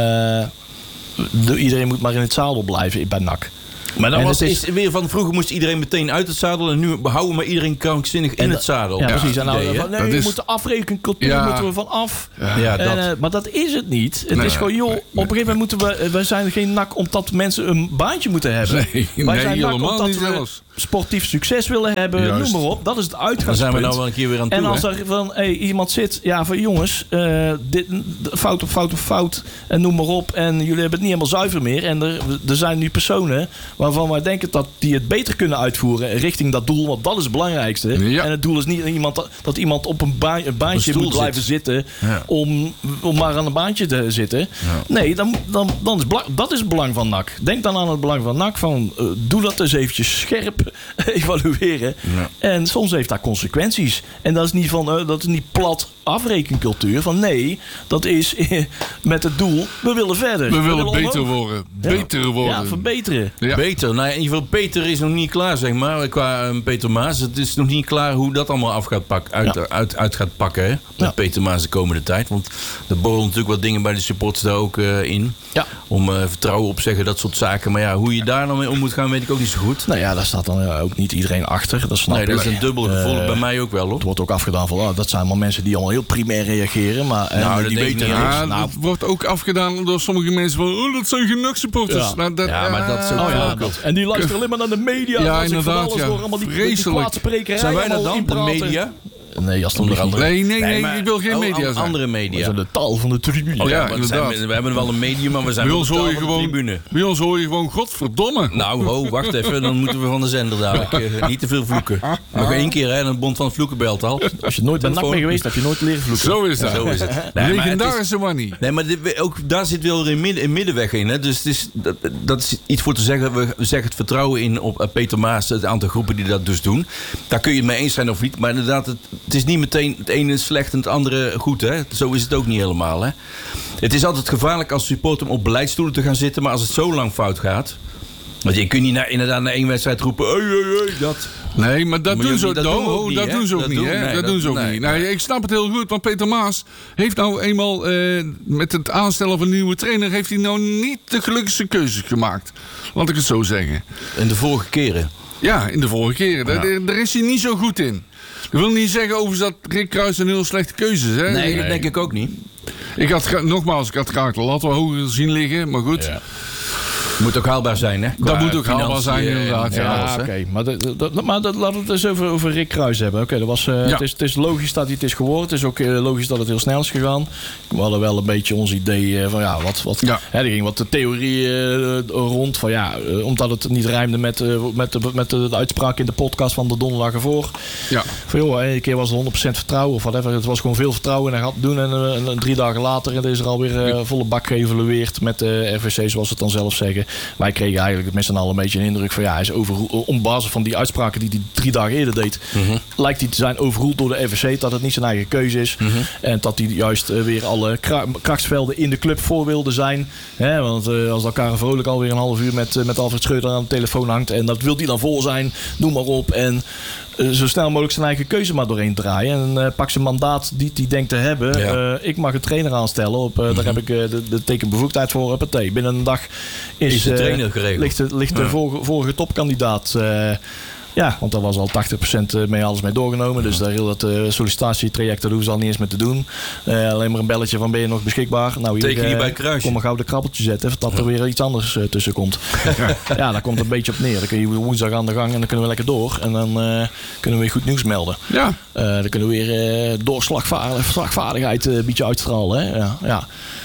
de, iedereen moet maar in het zadel blijven bij N A C. Maar dan en was het is, is weer van vroeger moest iedereen meteen uit het zadel en nu houden we iedereen krankzinnig in en, het zadel. Ja, ja precies. En nou, idee, van, nee, dat we is, moeten afrekencultuur ja, moeten we van af. Ja, ja en, dat. uh, maar dat is het niet. Het nee, is gewoon, joh, nee, op een gegeven moment moeten we... We zijn geen N A C omdat mensen een baantje moeten hebben. Nee, Wij nee, zijn N A C helemaal omdat niet we zelfs. sportief succes willen hebben. Juist. Noem maar op. Dat is het Dan uitgangspunt. zijn we nou wel een keer weer aan toe. En als hè? er van hey, iemand zit, ja, van jongens, uh, dit, fout op fout op fout en noem maar op. En jullie hebben het niet helemaal zuiver meer. En er, er zijn nu personen waarvan wij denken dat die het beter kunnen uitvoeren richting dat doel. Want dat is het belangrijkste. Ja. En het doel is niet iemand, dat, dat iemand op een, baan, een baantje stoel moet blijven zit. zitten Ja. om, om maar aan een baantje te zitten. Ja. Nee, dan, dan, dan is bela- dat is het belang van N A C. Denk dan aan het belang van N A C. Van, uh, doe dat eens eventjes scherp evalueren. Ja. En soms heeft dat consequenties. En dat is niet, van, uh, dat is niet plat afrekencultuur. Van nee, dat is uh, met het doel, we willen verder. We willen omhoog. beter worden. Ja. Beter worden. Ja, verbeteren. Ja. Beter. Nou, in ieder geval, Peter is nog niet klaar, zeg maar. Qua uh, Peter Maas. Het is nog niet klaar hoe dat allemaal af gaat pak, uit, Ja. uit, uit gaat pakken. Hè? Met Ja. Peter Maas de komende tijd. Want er borrelen natuurlijk wat dingen bij de supporters daar ook uh, in. Ja. Om uh, vertrouwen op zeggen, dat soort zaken. Maar ja, hoe je daar dan mee om moet gaan, weet ik ook niet zo goed. Nou ja, daar staat dan uh, ook niet iedereen achter. Dat snap Nee, dat ik. is een dubbel gevoel Uh, bij mij ook wel, hoor. Het wordt ook afgedaan van, oh, dat zijn allemaal mensen die allemaal heel primair reageren. Maar, Nou, en, dat die denk ik weten niet. niks. Ja, Nou, dat wordt ook afgedaan door sommige mensen van... Oh, dat zijn geen N A C-supporters. Ja. Nou, dat, Ja, maar dat is ook oh ja, flauwkul. dat. En die luisteren alleen maar naar de media. Ja, Als ik van inderdaad, alles ja. hoor, allemaal die, die Vreselijk. kwaadsprekerij Zijn wij dat allemaal dan, de inpraten. media? Nee, als het om de andere. Nee, nee, nee, maar- ik wil geen oh, media an- zijn. andere We media. zijn de taal van de tribune. Oh, ja, Ja, maar we, zijn, inderdaad. we hebben wel een medium, maar we zijn Bij wel ons, de taal hoor je van de gewoon, tribune. bij ons hoor je gewoon, godverdomme. Nou, ho, wacht even. Dan moeten we van de zender dadelijk. Uh, niet te veel vloeken. Nog één keer, hè. Dan bond van het vloeken belt al. Als je nooit bij N A C bent geweest, heb je nooit leren vloeken. Zo is dat. Zo is het. Nee, maar het is- Legendarische money. Nee, maar dit, ook daar zit wel een, midden, een middenweg in. Hè? Dus het is, dat, dat is iets voor te zeggen. We zeggen het vertrouwen in op uh, Peter Maas. Het aantal groepen die dat dus doen. Daar kun je het mee eens zijn of niet. Maar inderdaad, het, het is niet meteen het ene slecht en het andere goed. Hè? Zo is het ook niet helemaal. Hè? Het is altijd gevaarlijk als supporter om op beleidsstoelen te gaan zitten. Maar als het zo lang fout gaat... Want je kunt niet na, inderdaad na één wedstrijd roepen... Hey, hey, hey, dat... Nee, maar dat Maar doen je- ze ook, dat no, doen we ook niet, dat hè? doen ze ook Dat niet. doen- hè? nee, dat doen ze ook nee, niet. nee. Nou, ik snap het heel goed, want Peter Maas heeft nou eenmaal eh, met het aanstellen van een nieuwe trainer... heeft hij nou niet de gelukkigste keuzes gemaakt. Laat ik het zo zeggen. En de vorige keren. Ja, in de vorige keren. Daar, daar- daar is hij niet zo goed in. Ik wil niet zeggen over dat Rick Kruijs een heel slechte keuzes. Hè? Nee, ik, dat denk ik ook niet. ik had gra- nogmaals, ik had graag de lat wel hoger zien liggen, maar goed. Ja. Moet ook haalbaar zijn, hè? Dat Qua moet ook haalbaar zijn, financiën en- inderdaad, en ja. alles, Ja, hè? oké. Maar, dat, dat, maar dat, laten we het eens over, over Rick Kruijs hebben. Oké, dat was, uh, Ja. het, is, het is logisch dat hij het is geworden. Het is ook uh, logisch dat het heel snel is gegaan. We hadden wel een beetje ons idee uh, van ja, wat... wat Ja. Hè, er ging wat de theorie uh, rond van ja, uh, omdat het niet rijmde met, uh, met, de, met de, de uitspraak in de podcast van de donderdag ervoor. Ja. Van joh, een keer was het honderd procent vertrouwen of whatever. Het was gewoon veel vertrouwen en hij gaat het doen. En, uh, en, en drie dagen later is er alweer uh, volle bak geëvalueerd met de R V C, zoals ze het dan zelf zeggen. Wij kregen eigenlijk met z'n allen een beetje een indruk van ja, hij is overroeld. Op basis van die uitspraken die hij drie dagen eerder deed, Mhm. lijkt hij te zijn overroeld door de R V C. Dat het niet zijn eigen keuze is. Mhm. En dat hij juist uh, weer alle kra- krachtsvelden in de club voor wilde zijn. Hè, want uh, als elkaar vrolijk alweer een half uur met, uh, met Alfred Schreuder aan de telefoon hangt. En dat wil hij dan vol zijn. Noem maar op. En uh, zo snel mogelijk zijn eigen keuze maar doorheen draaien. En uh, pak zijn mandaat die hij denkt te hebben. Ja. Uh, ik mag een trainer aanstellen. Op, uh, Mhm. Daar heb ik uh, de, de tekenbevoegdheid voor. Uppatee. Binnen een dag is, Is de uh, trainer geregeld. ligt, de, ligt de Ja. vorige, vorige topkandidaat. Uh, ja, want daar was al tachtig procent mee alles mee doorgenomen. Dus daar heel dat uh, sollicitatietraject, daar hoeven ze al niet eens meer te doen. Uh, alleen maar een belletje van ben je nog beschikbaar? Nou, hier, Teken je uh, bij het kruisje. kom een gouden krabbeltje zetten. Of dat er weer iets anders uh, tussen komt. Ja, daar komt het een beetje op neer. Dan kun je woensdag aan de gang en dan kunnen we lekker door. En dan uh, kunnen we weer goed nieuws melden. Ja. Uh, dan kunnen we weer uh, doorslagvaardigheid uh, een beetje uitstralen. Hè? Ja, ja.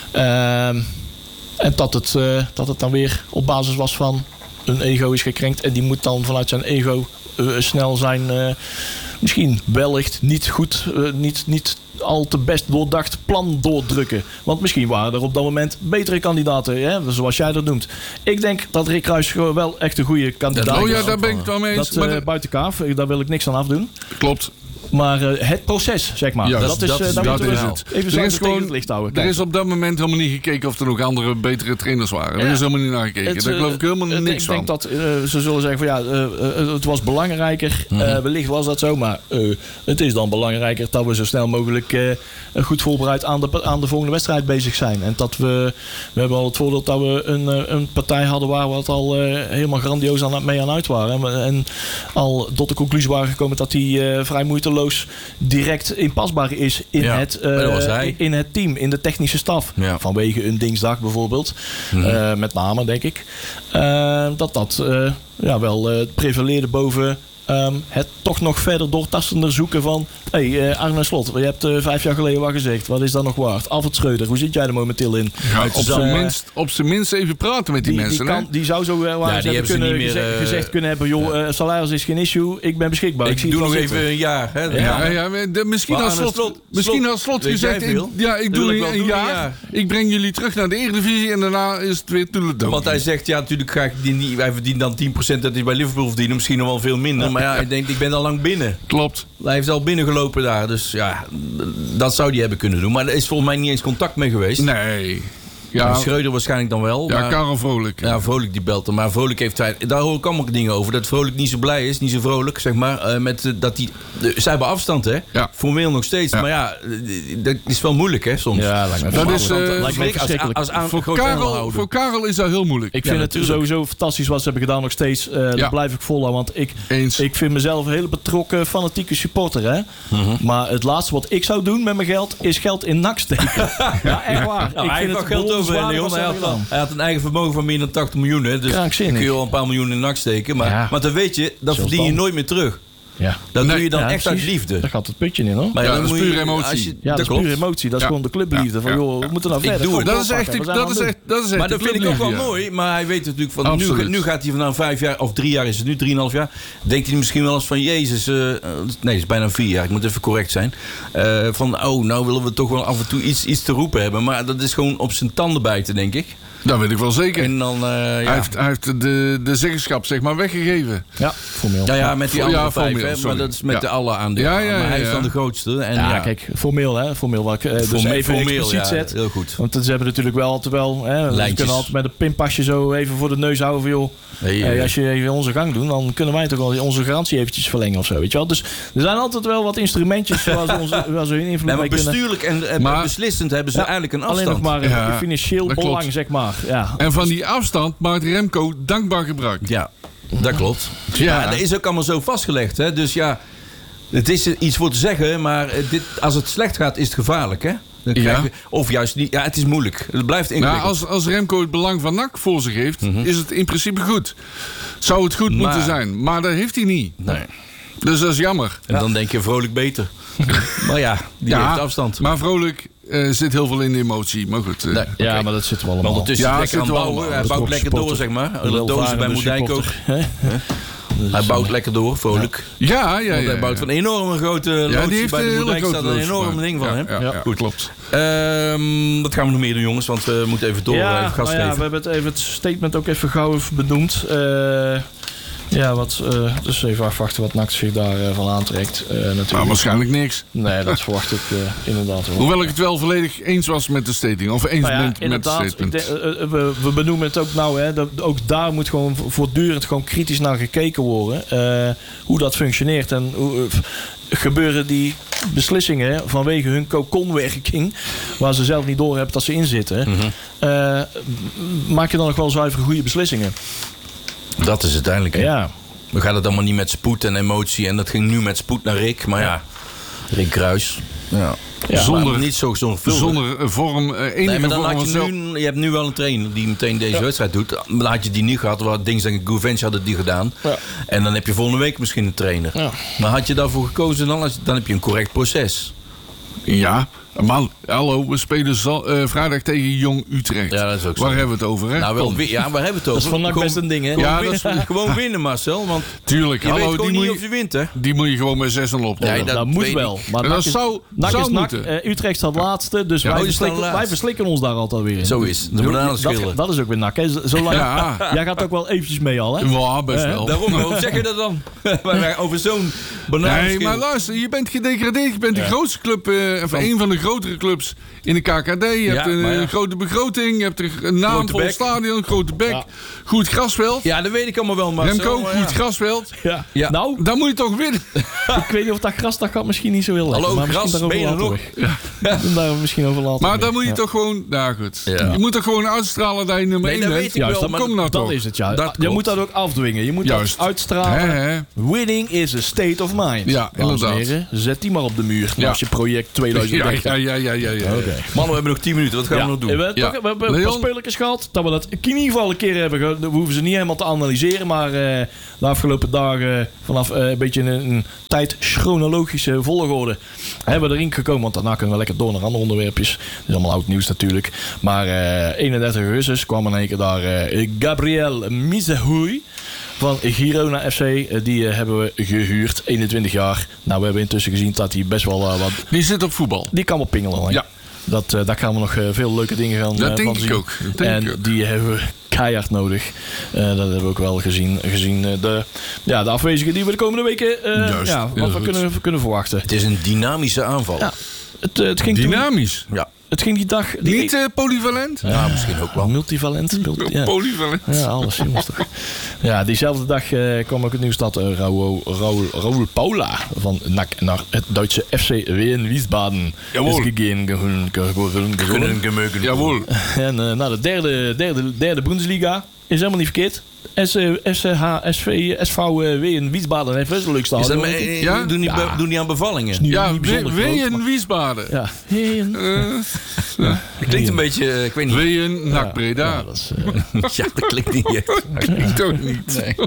Uh, en dat het, uh, dat het dan weer op basis was van een ego is gekrenkt. En die moet dan vanuit zijn ego uh, snel zijn, uh, misschien wellicht niet goed, uh, niet, niet al te best doordacht plan doordrukken. Want misschien waren er op dat moment betere kandidaten, hè? Zoals jij dat noemt. Ik denk dat Rick Kruijs wel echt een goede kandidaat Oh ja, is. daar ben ik het wel mee eens. Dat uh, Maar de- buiten kaaf, daar wil ik niks aan afdoen. klopt. maar uh, het proces, zeg maar. Ja, dat, dat is, dat uh, is, dat dat moeten is we het. even Er is tegen gewoon, het licht houden. er Kijk. is op dat moment helemaal niet gekeken of er nog andere, betere trainers waren. Ja. Er is helemaal niet naar gekeken. Het, Daar geloof ik helemaal uh, niks ik van. denk dat uh, ze zullen zeggen van ja, uh, uh, het was belangrijker. Uh, Mm-hmm. wellicht was dat zo, maar uh, het is dan belangrijker dat we zo snel mogelijk uh, goed voorbereid aan de, aan de volgende wedstrijd bezig zijn. En dat we, we hebben al het voordeel dat we een, een partij hadden waar we het al uh, helemaal grandioos aan, mee aan uit waren. En al tot de conclusie waren gekomen dat die uh, vrij moeiteloos direct inpasbaar is in, Ja, het, uh, maar dat was hij. in het team, in de technische staf. Ja. Vanwege een dinsdag bijvoorbeeld. Mm-hmm. Uh, met name, denk ik. Uh, dat dat uh, ja, wel uh, prevaleerde boven um, het toch nog verder doortastender zoeken van... Hé, hey, uh, Arne Slot, je hebt uh, vijf jaar geleden wat gezegd. Wat is dat nog waard? Alfred Schreuder, hoe zit jij er momenteel in? Ja, Het op zou, zijn uh, minst, op zijn minst even praten met die, die, mensen. die, hè? kan, die zou zo wel Ja, die hebben ze kunnen niet meer, gezegd, uh, gezegd kunnen hebben... joh, uh, salaris is geen issue, ik ben beschikbaar. Ik, Ik zie doe het nog wel even zitten. een jaar. Hè? Ja, ja, ja, maar de, misschien Maar had Arne Slot, Slot- misschien Slot, had Slot weet gezegd... jij Ik, veel? ja, ik Dat doe wil ik een, wel een doen, jaar. ja. Ik breng jullie terug naar de Eredivisie en daarna is het weer toeledoen. Want hij zegt, ja, natuurlijk ga ik die niet. Hij verdient dan tien procent dat hij bij Liverpool verdient. Misschien nog wel veel minder. Maar ja, ik denk, ik ben al lang binnen. Klopt. Hij heeft al binnengelopen daar. Dus ja, dat zou hij hebben kunnen doen. Maar er is volgens mij niet eens contact mee geweest. Nee. Ja, Ja, Schreuder waarschijnlijk dan wel. ja maar, Karel Vrolijk. ja, Vrolijk die belt hem. Maar Vrolijk heeft hij... Daar hoor ik allemaal dingen over. Dat Vrolijk niet zo blij is. Niet zo vrolijk, zeg maar. Uh, met, uh, dat die, de, zij hebben afstand, hè? Ja. Formeel nog steeds. Ja. Maar ja, uh, dat is wel moeilijk, hè, soms. Ja, lijkt me Dat is, verschrikkelijk. uh, Lijkt me als, verschrikkelijk. als aan, voor, groot Karel, aanhouden. voor Karel is dat heel moeilijk. Ik vind Ja, het natuurlijk. sowieso fantastisch wat ze hebben gedaan nog steeds. Uh, Ja. Dat blijf ik volhouden. Want ik, Eens. ik vind mezelf een hele betrokken, fanatieke supporter. Hè? Mhm. Maar het laatste wat ik zou doen met mijn geld is geld in N A C steken. Ja, echt waar. Nou, ik hij vind heeft wel het geld over, bewonderenswaardig Leon. wat ze Hij had, hebben gedaan. hij had een eigen vermogen van meer dan tachtig miljoen. Hè, dus Krankzinnig. dan kun je wel een paar miljoen in de nak steken. Maar, Ja. maar dan weet je, dat Zelfs verdien je dan. nooit meer terug. Ja. Dat Nee. doe je dan Ja, echt uit precies. liefde. Daar gaat het putje in hoor. Maar Ja, dan dat is moet je- pure emotie. als je- Ja, dat, is klopt. pure emotie. Dat is Ja. gewoon de clubliefde. Van Ja. joh, we moeten nou Ik verder. doe het. Kom, Dat is echt, doorpakken. We dat zijn is aan echt, dat is echt Maar de dat vind ik ook wel clubliefde, ja. mooi. Maar hij weet natuurlijk van... Nu, Absoluut. nu gaat hij van nou vijf jaar... Of drie jaar is het nu, drieënhalf jaar. Denkt hij misschien wel eens van... Jezus, uh, nee, het is bijna vier jaar. Ik moet even correct zijn. Uh, van, oh, nou willen we toch wel af en toe iets, iets te roepen hebben. Maar dat is gewoon op zijn tanden bijten, denk ik. Dat weet ik wel zeker. En dan, uh, ja. Hij heeft, hij heeft de, de zeggenschap zeg maar weggegeven. Ja, formeel. Ja, ja, met die Ja, andere formeel, vijf, hè, maar sorry. dat is met Ja. de alle aandelen. Ja, ja, maar hij ja, is ja. dan de grootste. En Ja, ja, kijk, formeel hè. Formeel wat ik uh, dus Formeel- even formeel, expliciet ja, zet. heel goed. Want ze hebben natuurlijk wel altijd wel... Hè, ze Lijntjes. kunnen altijd met een pinpasje zo even voor de neus houden van joh... Hey, Hey, eh, als je even onze gang doet, dan kunnen wij toch wel onze garantie eventjes verlengen of zo, weet je wel. Dus er zijn altijd wel wat instrumentjes waar ze, onze, waar ze hun invloed nee, maar mee kunnen... bestuurlijk en, en Maar- beslissend hebben ze Ja, eigenlijk een alleen afstand. nog maar een Ja, financieel dat belang, klopt. zeg maar. Ja. En van die afstand maakt Remco dankbaar gebruik. Ja, dat klopt. Ja. Ja, dat is ook allemaal zo vastgelegd. Hè? Dus ja, het is er iets voor te zeggen, maar eh, dit, als het slecht gaat, is het gevaarlijk. Hè? Dan krijg Ja. je, of juist niet. Ja, het is moeilijk. Het blijft Nou, ingewikkeld. als, als Remco het belang van N A C voor zich heeft, is het in principe goed. Zou het goed Maar- moeten zijn. Maar dat heeft hij niet. Nee. Dus dat is jammer. En dan denk je vrolijk beter. maar ja, die Ja, heeft afstand. Maar Vrolijk eh, zit heel veel in de emotie. Maar goed. eh, Nee. ja, Oké. maar dat zitten we Maar allemaal. ondertussen Ja, is hij lekker zit aan het wel bouwen. allemaal. Hij Dat bouwt is lekker toch door, zeg maar. Een De dozen bij welvarende Moerdijk ook. supporter, hè? Hij bouwt lekker door, vrolijk. Ja, ja, Want ja. hij bouwt van een enorme grote ja, loods. die heeft Bij de een hele Moerdijk grote staat een loods enorm gemaakt. ding van ja, hem. Ja, ja, Ja. goed, klopt. Ehm, wat gaan we nog meer doen, jongens? Want we moeten even door. Ja, even gas nou ja, geven. we hebben het, even het statement ook even gauw even benoemd. Uh, ja, wat, uh, dus even afwachten wat N A C zich daarvan van aantrekt. Uh, natuurlijk. Maar waarschijnlijk niks. Nee, dat verwacht ik uh, inderdaad wel. Hoewel ik het wel volledig eens was met de statement. Of eens Nou ja, ben met het inderdaad, statement. ik denk, uh, uh, we, we benoemen het ook nou, hè, dat, ook daar moet gewoon voortdurend gewoon kritisch naar gekeken worden. Uh, hoe dat functioneert en hoe... Uh, gebeuren die beslissingen vanwege hun kokonwerking, waar ze zelf niet door hebben dat ze in zitten, Mm-hmm. uh, maak je dan nog wel zuivere goede beslissingen? Dat is uiteindelijk. Hè? Ja. We gaan het allemaal niet met spoed en emotie. En dat ging nu met spoed naar Rick. Maar ja, Rick Kruis. Ja. Ja, Zonder- maar niet zo zorgvuldig. Zonder een vorm, uh, enige Nee, maar dan vorm laat van je zelf- nu... Je hebt nu wel een trainer die meteen deze Ja. wedstrijd doet. Dan had je die niet gehad. Waar dinsdag en Gouvens hadden die gedaan. Ja. En dan heb je volgende week misschien een trainer. Ja. Maar had je daarvoor gekozen, dan, dan heb je een correct proces. Ja, Man, hallo, we spelen zal, uh, vrijdag tegen Jong Utrecht. Ja, dat is ook zo. Waar hebben we het over, hè? Nou, wel, ja, waar hebben we het over? Dat is van N A C best een ding, hè? Ja, dat is gewoon winnen, Marcel. Want tuurlijk, je hallo, weet gewoon die niet moet of je wint, hè? Die moet je gewoon met zes nul optellen. Ja, Dat, dat dat moet weet wel. ik. Maar dat N A C is, zou, N A C zou is N A C. moeten. Uh, Utrecht staat laatste, dus Ja, wij, oh, die staan verslikken, laatst. wij verslikken ons daar altijd weer in. Zo is het. De bananenschillen. Dat, dat is ook weer N A C, hè? Zo- Zolang, Ja. Jij gaat ook wel eventjes mee al, hè? Ja, best Eh, wel. Daarom, waarom zeg je dat dan? Wij over zo'n bananenschil. Nee, maar luister, je bent gedegradeerd. Je bent de grootste club, uh, of een van de grotere clubs in de K K D. Je Ja, hebt een maar ja. uh, grote begroting. Je hebt een naamvol bek. stadion, een grote bek. Ja. Goed grasveld. Ja, dat weet ik allemaal wel, Marcel. Remco, maar goed ja. grasveld. Ja. Ja. Nou, Dan moet je toch winnen. ik weet niet of dat gras dat gaat misschien niet zo heel lekker. Hallo, maar gras, misschien ben je er daarover later weg. Ja. Daar misschien over later Maar weg. dan moet je Ja. toch gewoon... Nou goed. Ja. Je moet toch gewoon uitstralen dat je nummer Nee, één dat bent. weet ik Juist, wel, dat, maar kom nou dat toch. is het, ja. Dat je klopt. moet dat ook afdwingen. Je moet Juist. dat uitstralen. Hè, hè. Winning is a state of mind. Ja, Dames en inderdaad. heren, zet die maar op de muur. Ja. Als je project tweeduizend Ja, dertig. ja, ja, ja, ja, ja. Oké. Mannen, we hebben nog tien minuten. Wat gaan Ja, we nog doen? We hebben, Ja. toch, we hebben een Leon? paar spelletjes gehad. Dat we dat in ieder geval een keer hebben gehad. We hoeven ze niet helemaal te analyseren. Maar uh, de afgelopen dagen, vanaf uh, een beetje een, een tijdschronologische volgorde, hebben we erin gekomen. Want daarna kunnen we lekker door naar andere onderwerpjes. Dat is allemaal oud nieuws natuurlijk. Maar uh, eenendertig augustus kwam in één keer daar uh, Gabriel Misehoui van Girona F C. Uh, die uh, hebben we gehuurd. eenentwintig jaar. Nou, we hebben intussen gezien dat hij best wel uh, wat... Die zit op voetbal. Die kan wel pingelen. Hè? Ja. Dat, uh, daar gaan we nog uh, veel leuke dingen gaan, Dat uh, denk van ik zien. ook. Dat denk en ik ook. die hebben we keihard nodig. Uh, dat hebben we ook wel gezien. Gezien uh, de, ja, de afwezigen die we de komende weken uh, Juist, ja, heel wat we goed. kunnen, kunnen verwachten. Het is een dynamische aanval. Ja. Het, uh, het, ging toen, Dynamisch. Ja. het ging die dag... Die Niet uh, polyvalent? Ja, misschien ook wel. Multivalent. Multi, ja. Polyvalent. Ja, alles jongens toch. Ja, diezelfde dag uh, kwam ook het nieuws dat uh, Raoul, Raoul, Raoul Paula van N A C naar het Duitse F C Wien Wiesbaden Jawohl. is gegaan. Gegaan, gegaan, gegaan. gemeuken. Jawohl. En uh, naar de derde, derde, derde Bundesliga is helemaal niet verkeerd. S C H S V S V Wien Wiesbaden heeft best een leuk Is dat stadion. maar, denk ik. eh, Ja? doen, die, Ja. doen die aan bevallingen? Niet- Ja, niet bijzonder groot, Ween maar- Wiesbaden. Ja. Wien. Uh, Het klinkt een beetje, eh, ik weet niet. Ween Ja, N A C Breda. ja, dat is, uh, Ja, dat klinkt niet echt. Ik toch niet. Nee.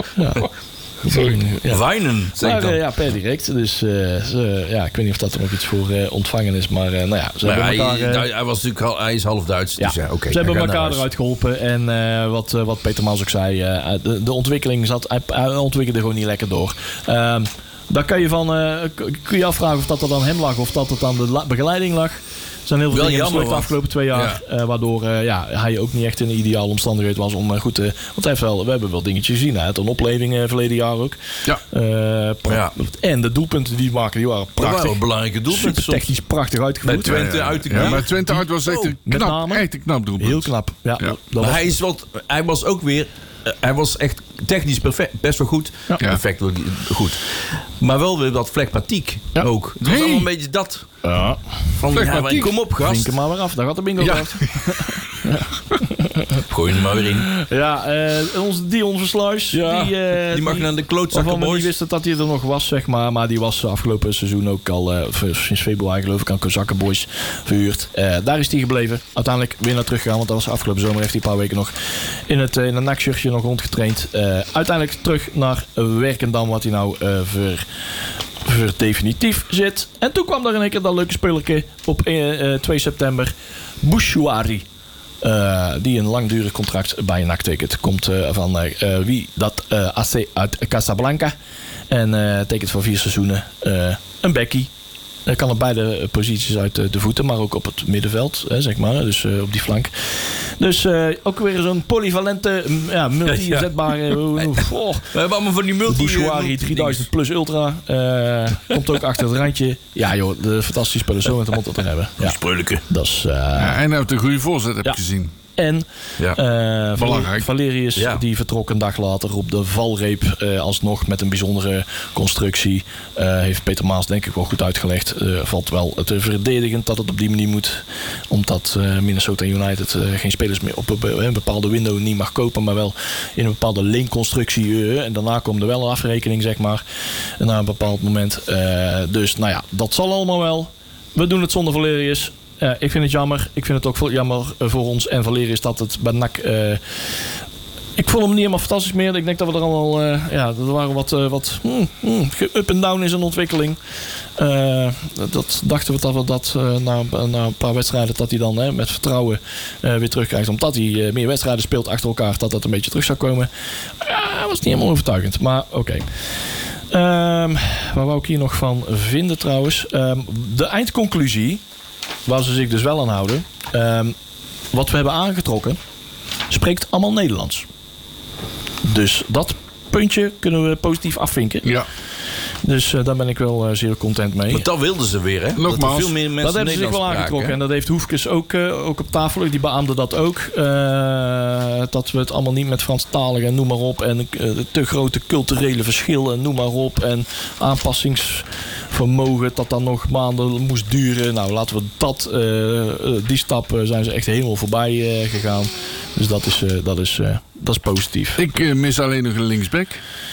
ja. Wijnen, zeg ik Maar dan. uh, ja, per direct. Dus uh, ze, ja, ik weet niet of dat er nog iets voor uh, ontvangen is. Maar uh, nou ja, ze Maar hebben hij, elkaar... uh, hij, hij was natuurlijk al, hij is half Duits. Ja, Dus ja, oké. ze hebben hij gaat naar elkaar huis. eruit geholpen. En uh, wat, uh, wat Peter Maas ook zei, uh, de, de ontwikkeling zat, hij, hij ontwikkelde gewoon niet lekker door. Uh, daar kan je van, uh, kun je afvragen of dat er aan hem lag of dat het aan de la- begeleiding lag. Er zijn heel veel Wel dingen jammer, besloten de afgelopen twee jaar. Uh, waardoor uh, ja, hij ook niet echt in de ideale omstandigheid was om uh, goed te... Want hij heeft wel, we hebben wel dingetjes gezien. Hij had een opleving uh, verleden jaar ook. Ja. Uh, pra- Ja. En de doelpunten die hij maakte, die waren Dat prachtig. waren wel belangrijke doelpunten. Super soms. technisch prachtig Bij uitgevoerd. Twente uit de Ja, knie. maar Twente uit was echt een met knap, name. echt een knap doelpunt. Heel knap. Ja, Ja. Dat Maar was, hij, is wat, hij was ook weer... eh, hij was echt technisch perfect, best wel goed. Ja. Perfect, wel goed. Maar wel weer wat flegmatiek Ja. ook. Het was Hey. allemaal een beetje dat. ja. Van, Flegmatiek. ja, kom op, gast. Vink hem maar weer af. Daar gaat de bingo Ja. af. Gooi hem er maar weer in. Ja, eh, onze Dion Versluis. Ja, die, eh, die mag naar de waarvan klootzakken, we niet boys. wisten dat hij er nog was, zeg maar. Maar die was afgelopen seizoen ook al, eh, sinds februari geloof ik, aan Kozakkenboys verhuurd. Eh, daar is hij gebleven. Uiteindelijk weer naar teruggegaan, want dat was afgelopen zomer. Heeft hij een paar weken nog in het uh, in een nakshirtje nog rondgetraind. Uh, uiteindelijk terug naar Werkendam, wat hij nou uh, ver... voor definitief zit. En toen kwam er in één keer dat leuke spelerke op uh, twee september. Bouchouari. Uh, die een langdurig contract bij N A C tekent. Komt uh, van uh, wie dat uh, A C uit Casablanca. En uh, tekent voor vier seizoenen uh, een bekkie. Hij kan op beide posities uit de voeten, maar ook op het middenveld, hè, zeg maar. Dus uh, op die flank. Dus uh, ook weer zo'n polyvalente, ja, multi-zetbare... Oh, We hebben allemaal van die multi... Bouchouari drieduizend plus ultra. Uh, komt ook achter het randje. Ja joh, de fantastische spullen zo met de mond dat te hebben. Ja, Spreuleke. dat is... Uh, Ja, en hij heeft een goede voorzet, heb Ja. ik gezien. En Ja. uh, Belangrijk. Valerius, Ja. die vertrok een dag later op de valreep. Uh, alsnog met een bijzondere constructie. Uh, heeft Peter Maas denk ik wel goed uitgelegd. Uh, valt wel te verdedigend dat het op die manier moet. Omdat uh, Minnesota United uh, geen spelers meer op een, een bepaalde window niet mag kopen. Maar wel in een bepaalde leenconstructie. Uh, en daarna komt er wel een afrekening, zeg maar. Na een bepaald moment. Uh, dus nou ja, dat zal allemaal wel. We doen het zonder Valerius. Uh, ik vind het jammer. Ik vind het ook jammer voor ons en Valerius dat het bij N A C uh, Ik vond hem niet helemaal fantastisch meer. Ik denk dat we er allemaal... Uh, ja, er waren wat... Uh, wat mm, mm, up en down in zijn ontwikkeling. Uh, dat dachten we dat we dat uh, na, na een paar wedstrijden... dat hij dan hè, met vertrouwen uh, weer terugkrijgt. Omdat hij uh, meer wedstrijden speelt achter elkaar... dat dat een beetje terug zou komen. Ja, dat was niet helemaal overtuigend. Maar oké. Okay. Um, waar wou ik hier nog van vinden trouwens? Um, de eindconclusie... waar ze zich dus wel aan houden... Um, wat we hebben aangetrokken... spreekt allemaal Nederlands. Dus dat puntje kunnen we positief afvinken. Ja. Dus uh, daar ben ik wel uh, zeer content mee. Maar dat wilden ze weer, hè? Nogmaals. Dat, er veel meer mensen dat hebben ze zich wel spraken, aangetrokken. Hè? En dat heeft Hoefkes ook, uh, ook op tafel. Die beaamde dat ook. Uh, dat we het allemaal niet met Franstalig en noem maar op. En uh, te grote culturele verschillen, noem maar op. En aanpassingsvermogen dat dan nog maanden moest duren. Nou, laten we dat... Uh, die stap uh, zijn ze echt helemaal voorbij uh, gegaan. Dus dat is, uh, dat is, uh, dat is positief. Ik uh, mis alleen nog een linksback.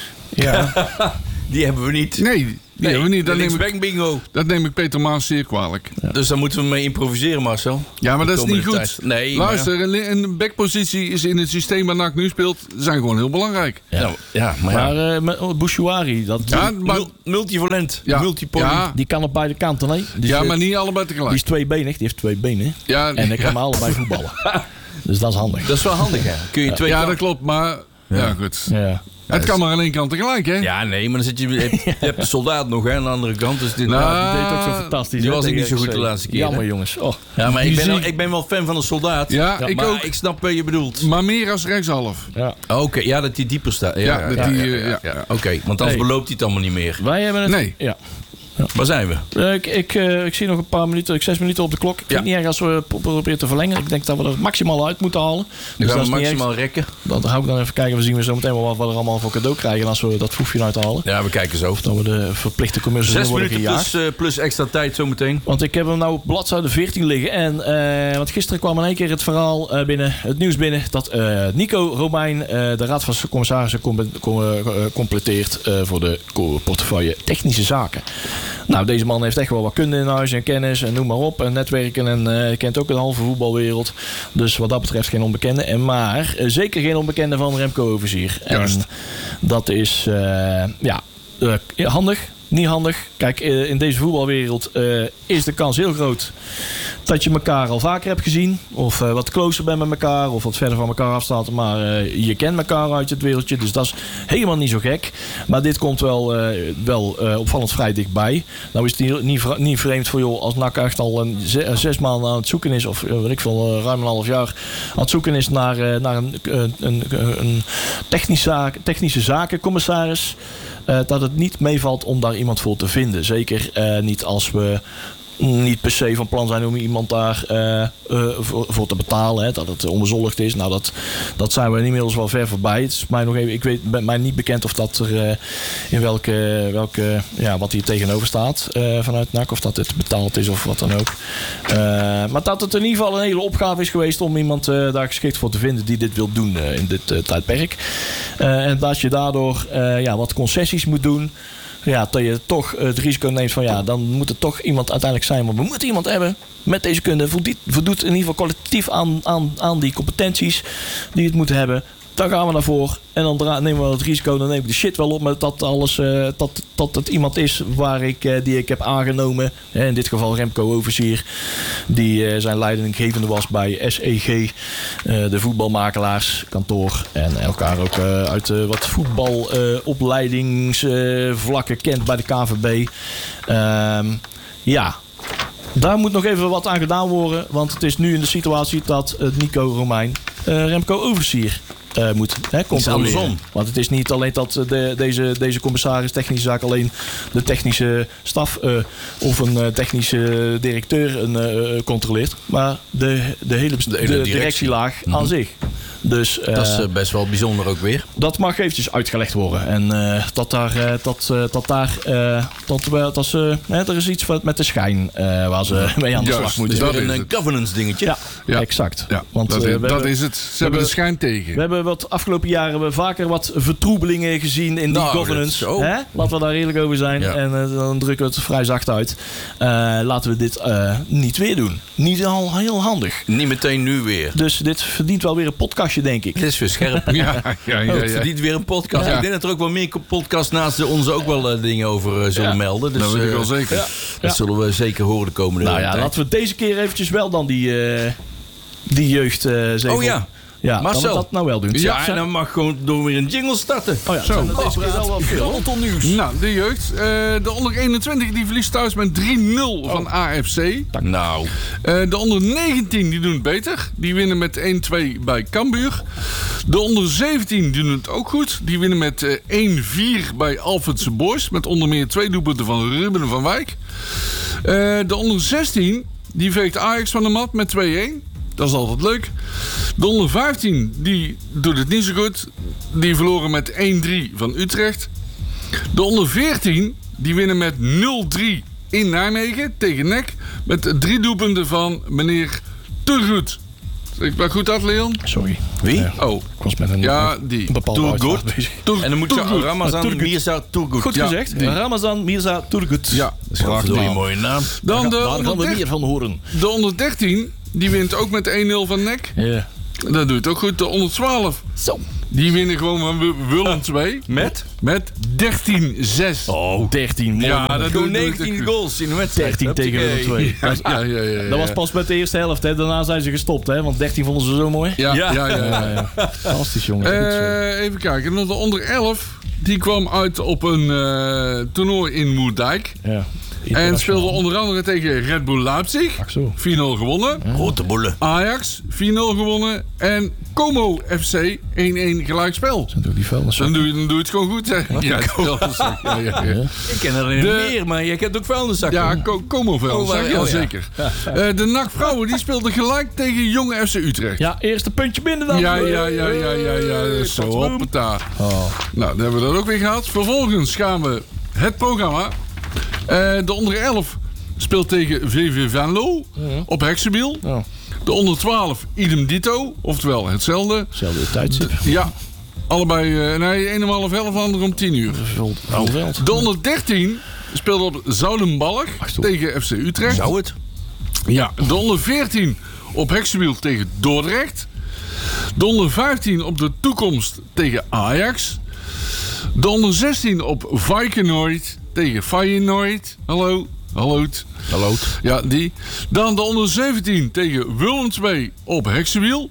Ja. Die hebben we niet. Nee, die nee, hebben we niet. Dat neem, ik, bingo. dat neem ik Peter Maas zeer kwalijk. Ja. Dus daar moeten we mee improviseren, Marcel. Ja, maar dat is niet goed. Tijd. Nee, Luister, maar... een, een backpositie is in het systeem waar N A C nu speelt... zijn gewoon heel belangrijk. Ja, ja, ja maar, maar ja. uh, Bouchouari, dat ja, maar, multivalent, ja, multipoly. Ja. Die kan op beide kanten, hè? Die ja, is, maar niet allebei tegelijk. Die is tweebenig, die heeft twee benen. Ja, en dan kan ja. maar allebei voetballen. Dus dat is handig. Dat is wel handig, hè? Kun je twee ja, kanten... dat klopt, maar... Ja, ja goed. Ja. Het kan maar aan één kant tegelijk, hè? Ja, nee, maar dan zit je... Je hebt de soldaat nog, hè, aan de andere kant. Dus dit, nou, Ja, die deed ook zo fantastisch. Die hè, was ik niet zo goed X C. de laatste keer. Jammer, hè? jongens. Oh. Ja, maar ik ben, zie... al, ik ben wel fan van een soldaat. Ja, ja ik maar ook. ik snap wat je bedoelt. Maar meer als rechtshalf. Ja. Oké, okay, ja, dat hij dieper staat. Ja, Ja, ja, dat ja, die, ja, uh, ja, ja, ja. ja. Oké, okay, want anders Hey. beloopt hij het allemaal niet meer. Wij hebben het... Nee. Ja. Waar zijn we? Uh, ik, ik, uh, ik zie nog een paar minuten, ik zes minuten op de klok. Ik vind Ja. het niet erg als we proberen te verlengen. Ik denk dat we er maximaal uit moeten halen. Dan Dus gaan dat we is niet maximaal erg. rekken. Dan hou ik dan even kijken. We zien we zo meteen wel wat we er allemaal voor cadeau krijgen als we dat foefje uithalen. Ja, we kijken zo. Of dat we de verplichte commercials Zes worden minuten gejaagd. plus, uh, plus extra tijd zometeen. Want ik heb hem nou op bladzijde veertien liggen. En uh, want gisteren kwam in één keer het verhaal uh, binnen, het nieuws binnen, dat uh, Nico Romein uh, de Raad van Commissarissen com- com- uh, completeert uh, voor de portefeuille technische zaken. Nou, deze man heeft echt wel wat kunde in huis en kennis en noem maar op. En netwerken en uh, kent ook een halve voetbalwereld. Dus wat dat betreft geen onbekende. En maar uh, zeker geen onbekende van Remco Overzier. Juist. En dat is uh, ja, uh, handig. Niet handig. Kijk, in deze voetbalwereld uh, is de kans heel groot dat je elkaar al vaker hebt gezien. Of uh, wat closer bent met elkaar. Of wat verder van elkaar afstaat. Maar uh, je kent elkaar uit het wereldje. Dus dat is helemaal niet zo gek. Maar dit komt wel, uh, wel uh, opvallend vrij dichtbij. Nou is het niet, niet, niet vreemd voor jou als N A C echt al een zes, zes maanden aan het zoeken is. Of uh, weet ik veel, uh, ruim een half jaar aan het zoeken is naar, uh, naar een, een, een, een technische, technische zakencommissaris. Uh, dat het niet meevalt om daar iemand voor te vinden. Zeker uh, niet als we niet per se van plan zijn om iemand daar uh, uh, voor, voor te betalen. Hè, dat het onbezoldigd is. Nou, dat, dat zijn we inmiddels wel ver voorbij. Het is mij nog even, ik weet ben mij niet bekend of dat er uh, in welke, welke ja, wat hier tegenover staat uh, vanuit N A C. Of dat het betaald is of wat dan ook. Uh, maar dat het in ieder geval een hele opgave is geweest om iemand uh, daar geschikt voor te vinden die dit wil doen uh, in dit uh, tijdperk. Uh, en dat je daardoor uh, ja, wat concessies moet doen. Ja, dat je toch het risico neemt van ja, dan moet er toch iemand uiteindelijk zijn. Maar we moeten iemand hebben met deze kunde. Voldoet, voldoet in ieder geval collectief aan, aan, aan die competenties die het moeten hebben. Dan gaan we daarvoor. En dan dra- nemen we het risico. Dan neem ik de shit wel op met dat alles. Uh, dat, dat het iemand is waar ik, uh, die ik heb aangenomen. Hè, in dit geval Remco Overzier. Die uh, zijn leidinggevende was bij S E G. Uh, de voetbalmakelaarskantoor. En elkaar ook uh, uit uh, wat voetbalopleidingsvlakken uh, kent bij de K V B. Uh, ja. Daar moet nog even wat aan gedaan worden. Want het is nu in de situatie dat uh, Nico Romein uh, Remco Overzier uh, moet hè, controleren. Want het is niet alleen dat de, deze, deze commissaris technische zaak alleen de technische staf uh, of een uh, technische directeur uh, controleert. Maar de, de hele, de hele directie. directielaag mm-hmm. aan zich. Dus, uh, dat is uh, best wel bijzonder ook weer. dat mag eventjes uitgelegd worden. En uh, dat daar, uh, dat, uh, dat daar, uh, dat, uh, dat ze, uh, er is iets met de schijn uh, waar ze mee aan de slag Juist, moeten. Dat dat is is een het. governance dingetje. Ja, Ja. exact. Ja, Want, dat, uh, is, we dat hebben, is het. Ze hebben hebben- de schijn tegen. We hebben wat afgelopen jaren we vaker wat vertroebelingen gezien in die Nou, governance. dat is zo. Hè? Laten we daar eerlijk over zijn. Ja. En uh, dan drukken we het vrij zacht uit. Uh, laten we dit uh, niet weer doen. Niet al heel handig. Niet meteen nu weer. Dus dit verdient wel weer een podcastje, denk ik. Het is weer scherp. Ja, ja, ja. Oh, het ja. verdient weer een podcast. Ja. Ik denk dat er ook wel meer podcasts naast de onze ook wel uh, dingen over uh, zullen Ja. melden. Dus Dat weet ik uh, wel zeker. Ja. dat zullen we zeker horen de komende Nou ja, tijd. laten we deze keer eventjes wel dan die, uh, die jeugd uh, zegel. Oh ja. Ja, Marcel. dan we dat nou wel doen. Ja, en zijn- dan mag gewoon door weer een jingle starten. Oh ja, Zo. zijn er deze keer wel wat veel. Grabbelton nieuws. Nou, de jeugd. Uh, de onder eenentwintig die verliest thuis met drie nul Oh. van A F C. Nou, Uh, de onder negentien die doen het beter. Die winnen met één twee bij Cambuur. De onder zeventien die doen het ook goed. Die winnen met uh, één vier bij Alphense Boys. Met onder meer twee doelpunten van Ruben van Wijk. Uh, de onder zestien die veegt Ajax van de mat met twee een. Dat is altijd leuk. De onder vijftien die doet het niet zo goed. Die verloren met één drie van Utrecht. De onder veertien die winnen met nul drie in Nijmegen tegen N E C. Met drie doelpunten van meneer Turgut. Ik ben goed uit, Leon? Sorry. wie? Ja. Oh, Ik was met een, ja, een die. bepaalde Turgut. uitvaart bezig. Tur- En dan moet je Turgut. Ramazan Turgut. Mirza Turgut. Goed Ja, gezegd. die. Ramazan Mirza Turgut. Ja, Dat is wel een mooie naam. Dan de Daar gaan we onder, meer dertien, van horen. de onder dertien. Die wint ook met één nul van N E C. Ja. Dat doet ook goed. De onder twaalf. Zo. Die winnen gewoon van W- Willem twee. Met? Met dertien zes. Oh, dertien. Mooi, Ja, man. dat Gewoon doet- doet het negentien goed. goals in de wedstrijd. dertien tegen Willem twee. Ja, ja, ja, ja, ja. Dat was pas met de eerste helft. Hè. Daarna zijn ze gestopt. Hè. Want dertien vonden ze zo mooi. Ja, Ja. ja, ja. ja, Ja, ja. Fantastisch, jongen. Goed zo. Eh, even kijken. En de onder elf. Die kwam uit op een eh, toernooi in Moerdijk. Ja. En speelde onder andere tegen Red Bull Leipzig. Ach zo. vier nul gewonnen. Grote boelen. Ajax vier nul gewonnen. En Como F C één een gelijkspel. Zijn toch die vuilnis? Dan doe, je, dan doe je het gewoon goed, hè? Ja, ja, ja, ja. Ja. Ik ken er een De- meer, maar jij kent ook vuilniszakken. Ja, Co- Como Veld, Oh, zeg. ja, Ja, oh, ja. zeker. Eh, de N A C vrouwen die speelden gelijk tegen Jonge F C Utrecht. Ja, eerste puntje binnen dan. Ja, ja, ja, ja, ja, ja. Zo, Katsboom. hoppata. Oh. Nou, dan hebben we dat ook weer gehad. Vervolgens gaan we het programma. Eh, de onder elf speelt tegen V V Venlo op Heksenbiel. Oh. De onder twaalf idem dito, oftewel hetzelfde. Hetzelfde tijdstip. Ja, allebei, eh, nee, een om half elf, de andere om tien uur. Veld. Oh. Veld. De onder dertien speelde op Zoudenbalg Ach zo. tegen F C Utrecht. Zou het? Ja, de onder veertien op Heksenbiel tegen Dordrecht. De onder vijftien op de toekomst tegen Ajax. De onder zestien op Valkenoord tegen Feyenoord. Hallo, hallo. Hallo. Ja, die. Dan de onder zeventien tegen Willem twee op Heksenwiel.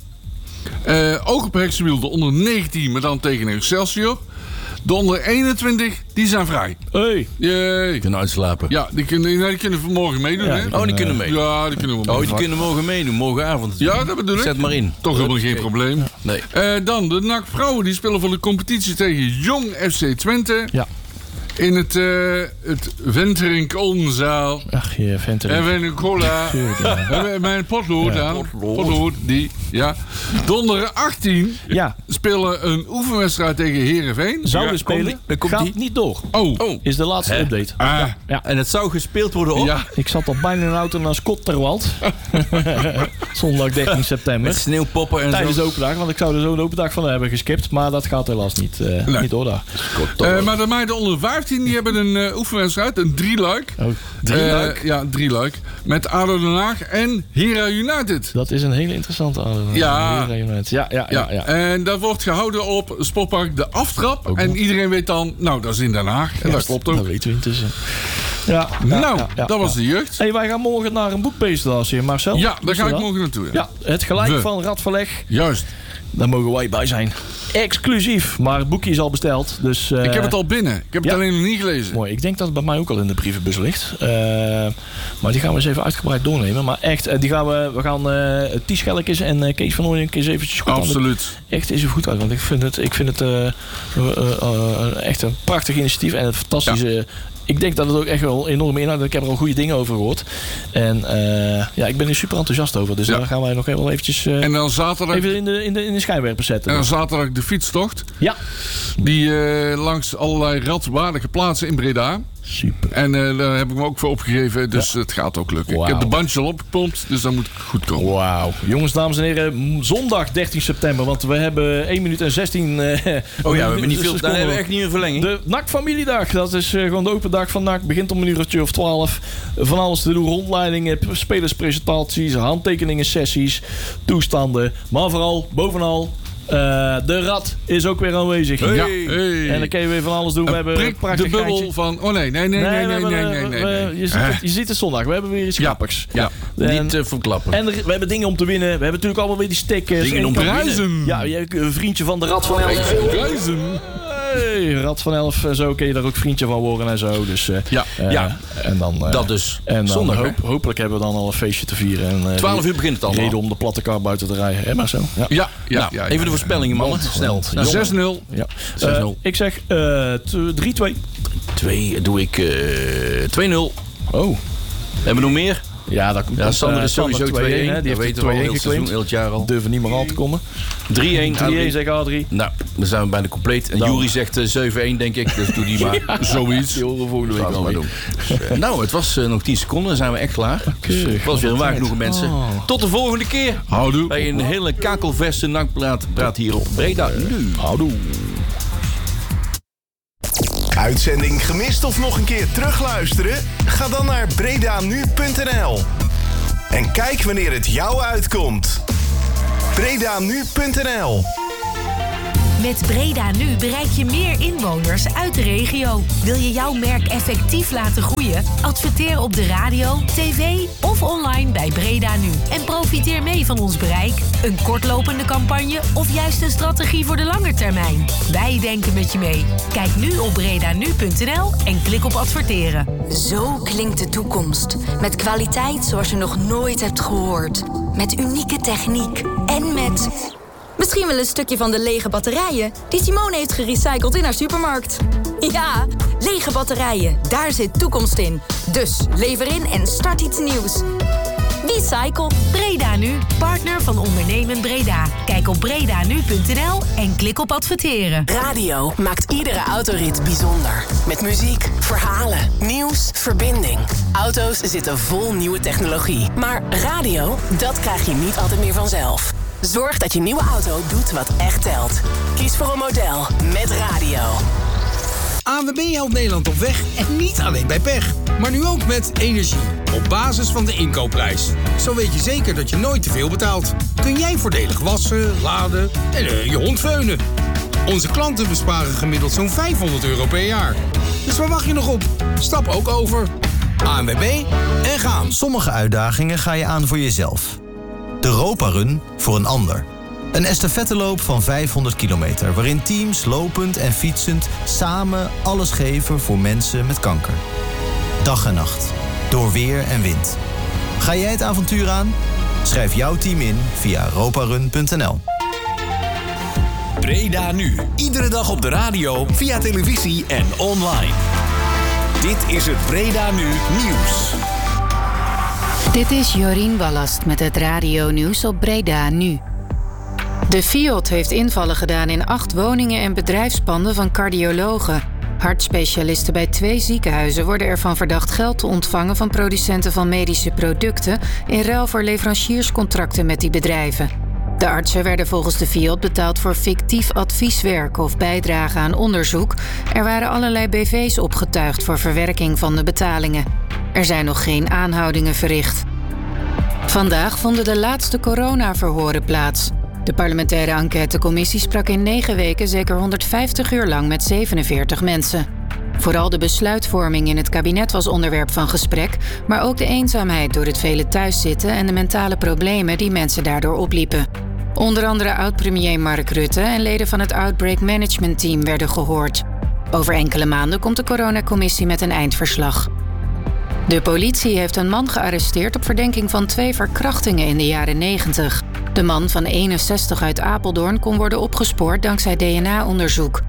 Eh, ook op Heksenwiel de onder negentien, maar dan tegen Excelsior. De onder eenentwintig, die zijn vrij. Hey. Jee. Kunnen uitslapen. Ja, die kunnen, nee, die kunnen vanmorgen meedoen, Ja, hè? die Oh, die kunnen mee. Ja, die kunnen we Oh, die kunnen morgen meedoen. Morgenavond. Ja, dat bedoel ik. Zet maar in. Toch helemaal geen probleem. Nee. Eh, dan de N A C vrouwen, die spelen voor de competitie tegen Jong F C Twente. Ja. In het, uh, het Venterink Oldenzaal. Ach, je vent En er. we hebben een cola. Tuurlijk, ja. En we hebben een potlood Ja, aan. potlood. Potlood, die, ja. Donder achttien Ja, spelen een oefenwedstrijd tegen Heerenveen. zouden Ja, spelen. komt die- dan komt Gaat die. niet door. Oh. Oh. Is de laatste Hè? update. Ah. Ja. En het zou gespeeld worden op? Ja. Ik zat al bijna in een auto naar Scott Terwald. Zondag dertien september. Met sneeuwpoppen en Tijdens zo. de open dag, want ik zou er zo de open dag van hebben geskipt. Maar dat gaat helaas niet, uh, Nee. niet door daar. Uh, maar de meiden onder vijftien die hebben een uh, oefenwedstrijd, een drieluik. Oh, Drieluik? Uh, ja, drieluik. Met A D O Den Haag en Hera United. dat is een hele interessante aandacht. Ja. Ja, ja, ja, ja, Ja, ja. en dat wordt gehouden op Sportpark De Aftrap. Ook en nog. iedereen weet dan, nou, dat is in Den Haag. En dat klopt ook. Dat weten we intussen. Ja, ja, nou, ja, ja, dat was ja. de jeugd. Hey, wij gaan morgen naar een boekpresentatie, Marcel. Ja, daar Wist ga je ik dat? morgen naartoe. Ja. Ja, het gelijk We. van Radverleg. Juist. Daar mogen wij bij zijn. Exclusief. Maar het boekje is al besteld. Dus, uh, Ik heb het al binnen. Ik heb ja. het alleen nog niet gelezen. Mooi. Ik denk dat het bij mij ook al in de brievenbus ligt. Uh, maar die gaan we eens even uitgebreid doornemen. Maar echt, uh, die gaan we, we gaan uh, Ties Schelkes en uh, Kees van Ooyen eens eventjes goed aan de- Absoluut. echt eens even goed uit. Want ik vind het, ik vind het uh, uh, uh, uh, echt een prachtig initiatief. En een fantastische ik denk dat het ook echt wel enorm inhoudt. Ik heb er al goede dingen over gehoord. En uh, ja, ik ben er super enthousiast over. Dus ja. dan gaan wij nog wel eventjes uh, en dan zaterdag, even in de, in, de, in de schijnwerpers zetten. En dan zaterdag de fietstocht. Ja. Die uh, langs allerlei radwaardige plaatsen in Breda. Super. En uh, daar heb ik me ook voor opgegeven. Dus ja. het gaat ook lukken. Wow. Ik heb de bandje al opgepompt. Dus dat moet goed komen. Wauw. Jongens, dames en heren. Zondag dertien september. Want we hebben één minuut en zestien. Uh, oh ja, we hebben niet veel. Dan hebben we echt niet een verlenging. De N A C familiedag. Dat is uh, gewoon de open dag van N A C. Begint om een uurtje of twaalf. Van alles te doen. Rondleidingen, spelerspresentaties, handtekeningen, sessies, toestanden. Maar vooral, bovenal... Uh, de rat is ook weer aanwezig. Hey. Ja. Hey. En dan kun je weer van alles doen. We hebben een prachtig de bubbel geitje. Van... Oh nee, nee, nee, nee, nee, nee, nee, nee, nee, nee. Je, ziet het, je ziet het zondag. We hebben weer iets grappigs. Ja, ja. En, niet uh, verklappen. En er, we hebben dingen om te winnen. We hebben natuurlijk allemaal weer die stickers. Dingen om te prijzen. Ja, je hebt een vriendje van de Rad van Elf. Prijzen. Hey, Rad van Elf. Zo kun je daar ook vriendje van worden en zo. Dus, uh, ja, uh, ja. En dan, uh, dat dus. En dan zondag, hoop, hopelijk hebben we dan al een feestje te vieren. En, uh, twaalf uur begint het allemaal. Reden om de platte kar buiten te rijden. Hè, maar zo. Ja, ja, ja, nou, ja, ja even de voorspellingen, mannen. Snel. zes nul. Ja. zes nul. Uh, ik zeg uh, drie twee. twee doe ik uh, twee nul. Oh. Hebben we nog meer? Ja, dat komt. Ja, Sander is sowieso twee een. Hè? Die heeft twee een geclaimd. Heel het jaar al. Durven niet meer aan te komen. drie een. drie een zegt Adrie. Nou, dan zijn we bijna compleet. En Juri zegt uh, zeven een, denk ik. Dus doe die maar. Ja, zoiets. Die horen we volgende week wel doen. Dus, uh, nou, het was uh, nog tien seconden. Dan zijn we echt klaar. Okay, dus, uh, het was weer een waar genoegen, mensen. Oh. Tot de volgende keer. Houdoe. Bij een hele kakelverse N A C praat, praat hier op Breda Nu. Houdoe. Uitzending gemist of nog een keer terugluisteren? Ga dan naar bredanu punt n l en kijk wanneer het jou uitkomt. bredanu punt n l. Met Breda Nu bereik je meer inwoners uit de regio. Wil je jouw merk effectief laten groeien? Adverteer op de radio, tv of online bij Breda Nu. En profiteer mee van ons bereik. Een kortlopende campagne of juist een strategie voor de lange termijn. Wij denken met je mee. Kijk nu op bredanu punt n l en klik op adverteren. Zo klinkt de toekomst. Met kwaliteit zoals je nog nooit hebt gehoord. Met unieke techniek en met... misschien wel een stukje van de lege batterijen die Simone heeft gerecycled in haar supermarkt. Ja, lege batterijen, daar zit toekomst in. Dus lever in en start iets nieuws. Recycle. Breda Nu, partner van Ondernemen Breda. Kijk op bredanu punt n l en klik op adverteren. Radio maakt iedere autorit bijzonder. Met muziek, verhalen, nieuws, verbinding. Auto's zitten vol nieuwe technologie. Maar radio, dat krijg je niet altijd meer vanzelf. Zorg dat je nieuwe auto doet wat echt telt. Kies voor een model met radio. A N W B helpt Nederland op weg en niet alleen bij pech. Maar nu ook met energie, op basis van de inkoopprijs. Zo weet je zeker dat je nooit te veel betaalt. Kun jij voordelig wassen, laden en uh, je hond veunen. Onze klanten besparen gemiddeld zo'n vijfhonderd euro per jaar. Dus waar wacht je nog op? Stap ook over. A N W B en gaan. Sommige uitdagingen ga je aan voor jezelf. De Roparun voor een ander. Een estafetteloop van vijfhonderd kilometer... waarin teams lopend en fietsend samen alles geven voor mensen met kanker. Dag en nacht. Door weer en wind. Ga jij het avontuur aan? Schrijf jouw team in via roparun punt n l. Breda Nu. Iedere dag op de radio, via televisie en online. Dit is het Breda Nu Nieuws. Dit is Jorien Ballast met het radio-nieuws op Breda Nu. De Fiat heeft invallen gedaan in acht woningen en bedrijfspanden van cardiologen. Hartspecialisten bij twee ziekenhuizen worden ervan verdacht geld te ontvangen van producenten van medische producten in ruil voor leverancierscontracten met die bedrijven. De artsen werden volgens de Fiat betaald voor fictief advieswerk of bijdrage aan onderzoek. Er waren allerlei B V's opgetuigd voor verwerking van de betalingen. Er zijn nog geen aanhoudingen verricht. Vandaag vonden de laatste coronaverhoren plaats. De parlementaire enquêtecommissie sprak in negen weken zeker honderdvijftig uur lang met zevenenveertig mensen. Vooral de besluitvorming in het kabinet was onderwerp van gesprek, maar ook de eenzaamheid door het vele thuiszitten en de mentale problemen die mensen daardoor opliepen. Onder andere oud-premier Mark Rutte en leden van het Outbreak Management Team werden gehoord. Over enkele maanden komt de coronacommissie met een eindverslag. De politie heeft een man gearresteerd op verdenking van twee verkrachtingen in de jaren negentig. De man van eenenzestig uit Apeldoorn kon worden opgespoord dankzij D N A-onderzoek. D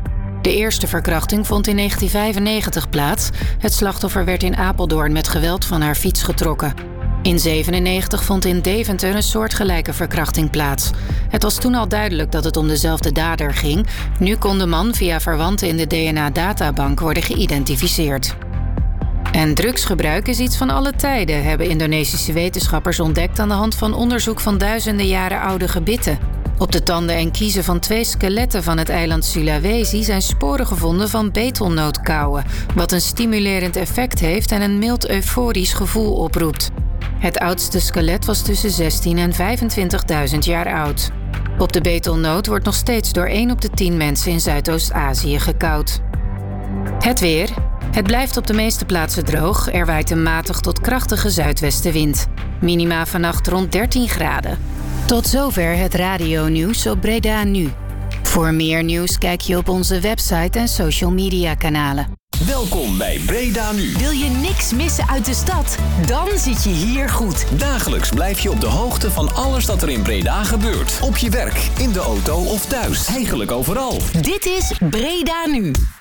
De eerste verkrachting vond in negentien vijfennegentig plaats. Het slachtoffer werd in Apeldoorn met geweld van haar fiets getrokken. In zevenennegentig vond in Deventer een soortgelijke verkrachting plaats. Het was toen al duidelijk dat het om dezelfde dader ging. Nu kon de man via verwanten in de D N A-databank worden geïdentificeerd. En drugsgebruik is iets van alle tijden, hebben Indonesische wetenschappers ontdekt aan de hand van onderzoek van duizenden jaren oude gebitten. Op de tanden en kiezen van twee skeletten van het eiland Sulawesi zijn sporen gevonden van betelnootkauwen, wat een stimulerend effect heeft en een mild euforisch gevoel oproept. Het oudste skelet was tussen zestien en vijfentwintigduizend jaar oud. Op de betelnoot wordt nog steeds door één op de tien mensen in Zuidoost-Azië gekauwd. Het weer. Het blijft op de meeste plaatsen droog. Er waait een matig tot krachtige zuidwestenwind. Minima vannacht rond dertien graden. Tot zover het radio-nieuws op Breda Nu. Voor meer nieuws kijk je op onze website en social media kanalen. Welkom bij Breda Nu. Wil je niks missen uit de stad? Dan zit je hier goed. Dagelijks blijf je op de hoogte van alles dat er in Breda gebeurt. Op je werk, in de auto of thuis. Eigenlijk overal. Dit is Breda Nu.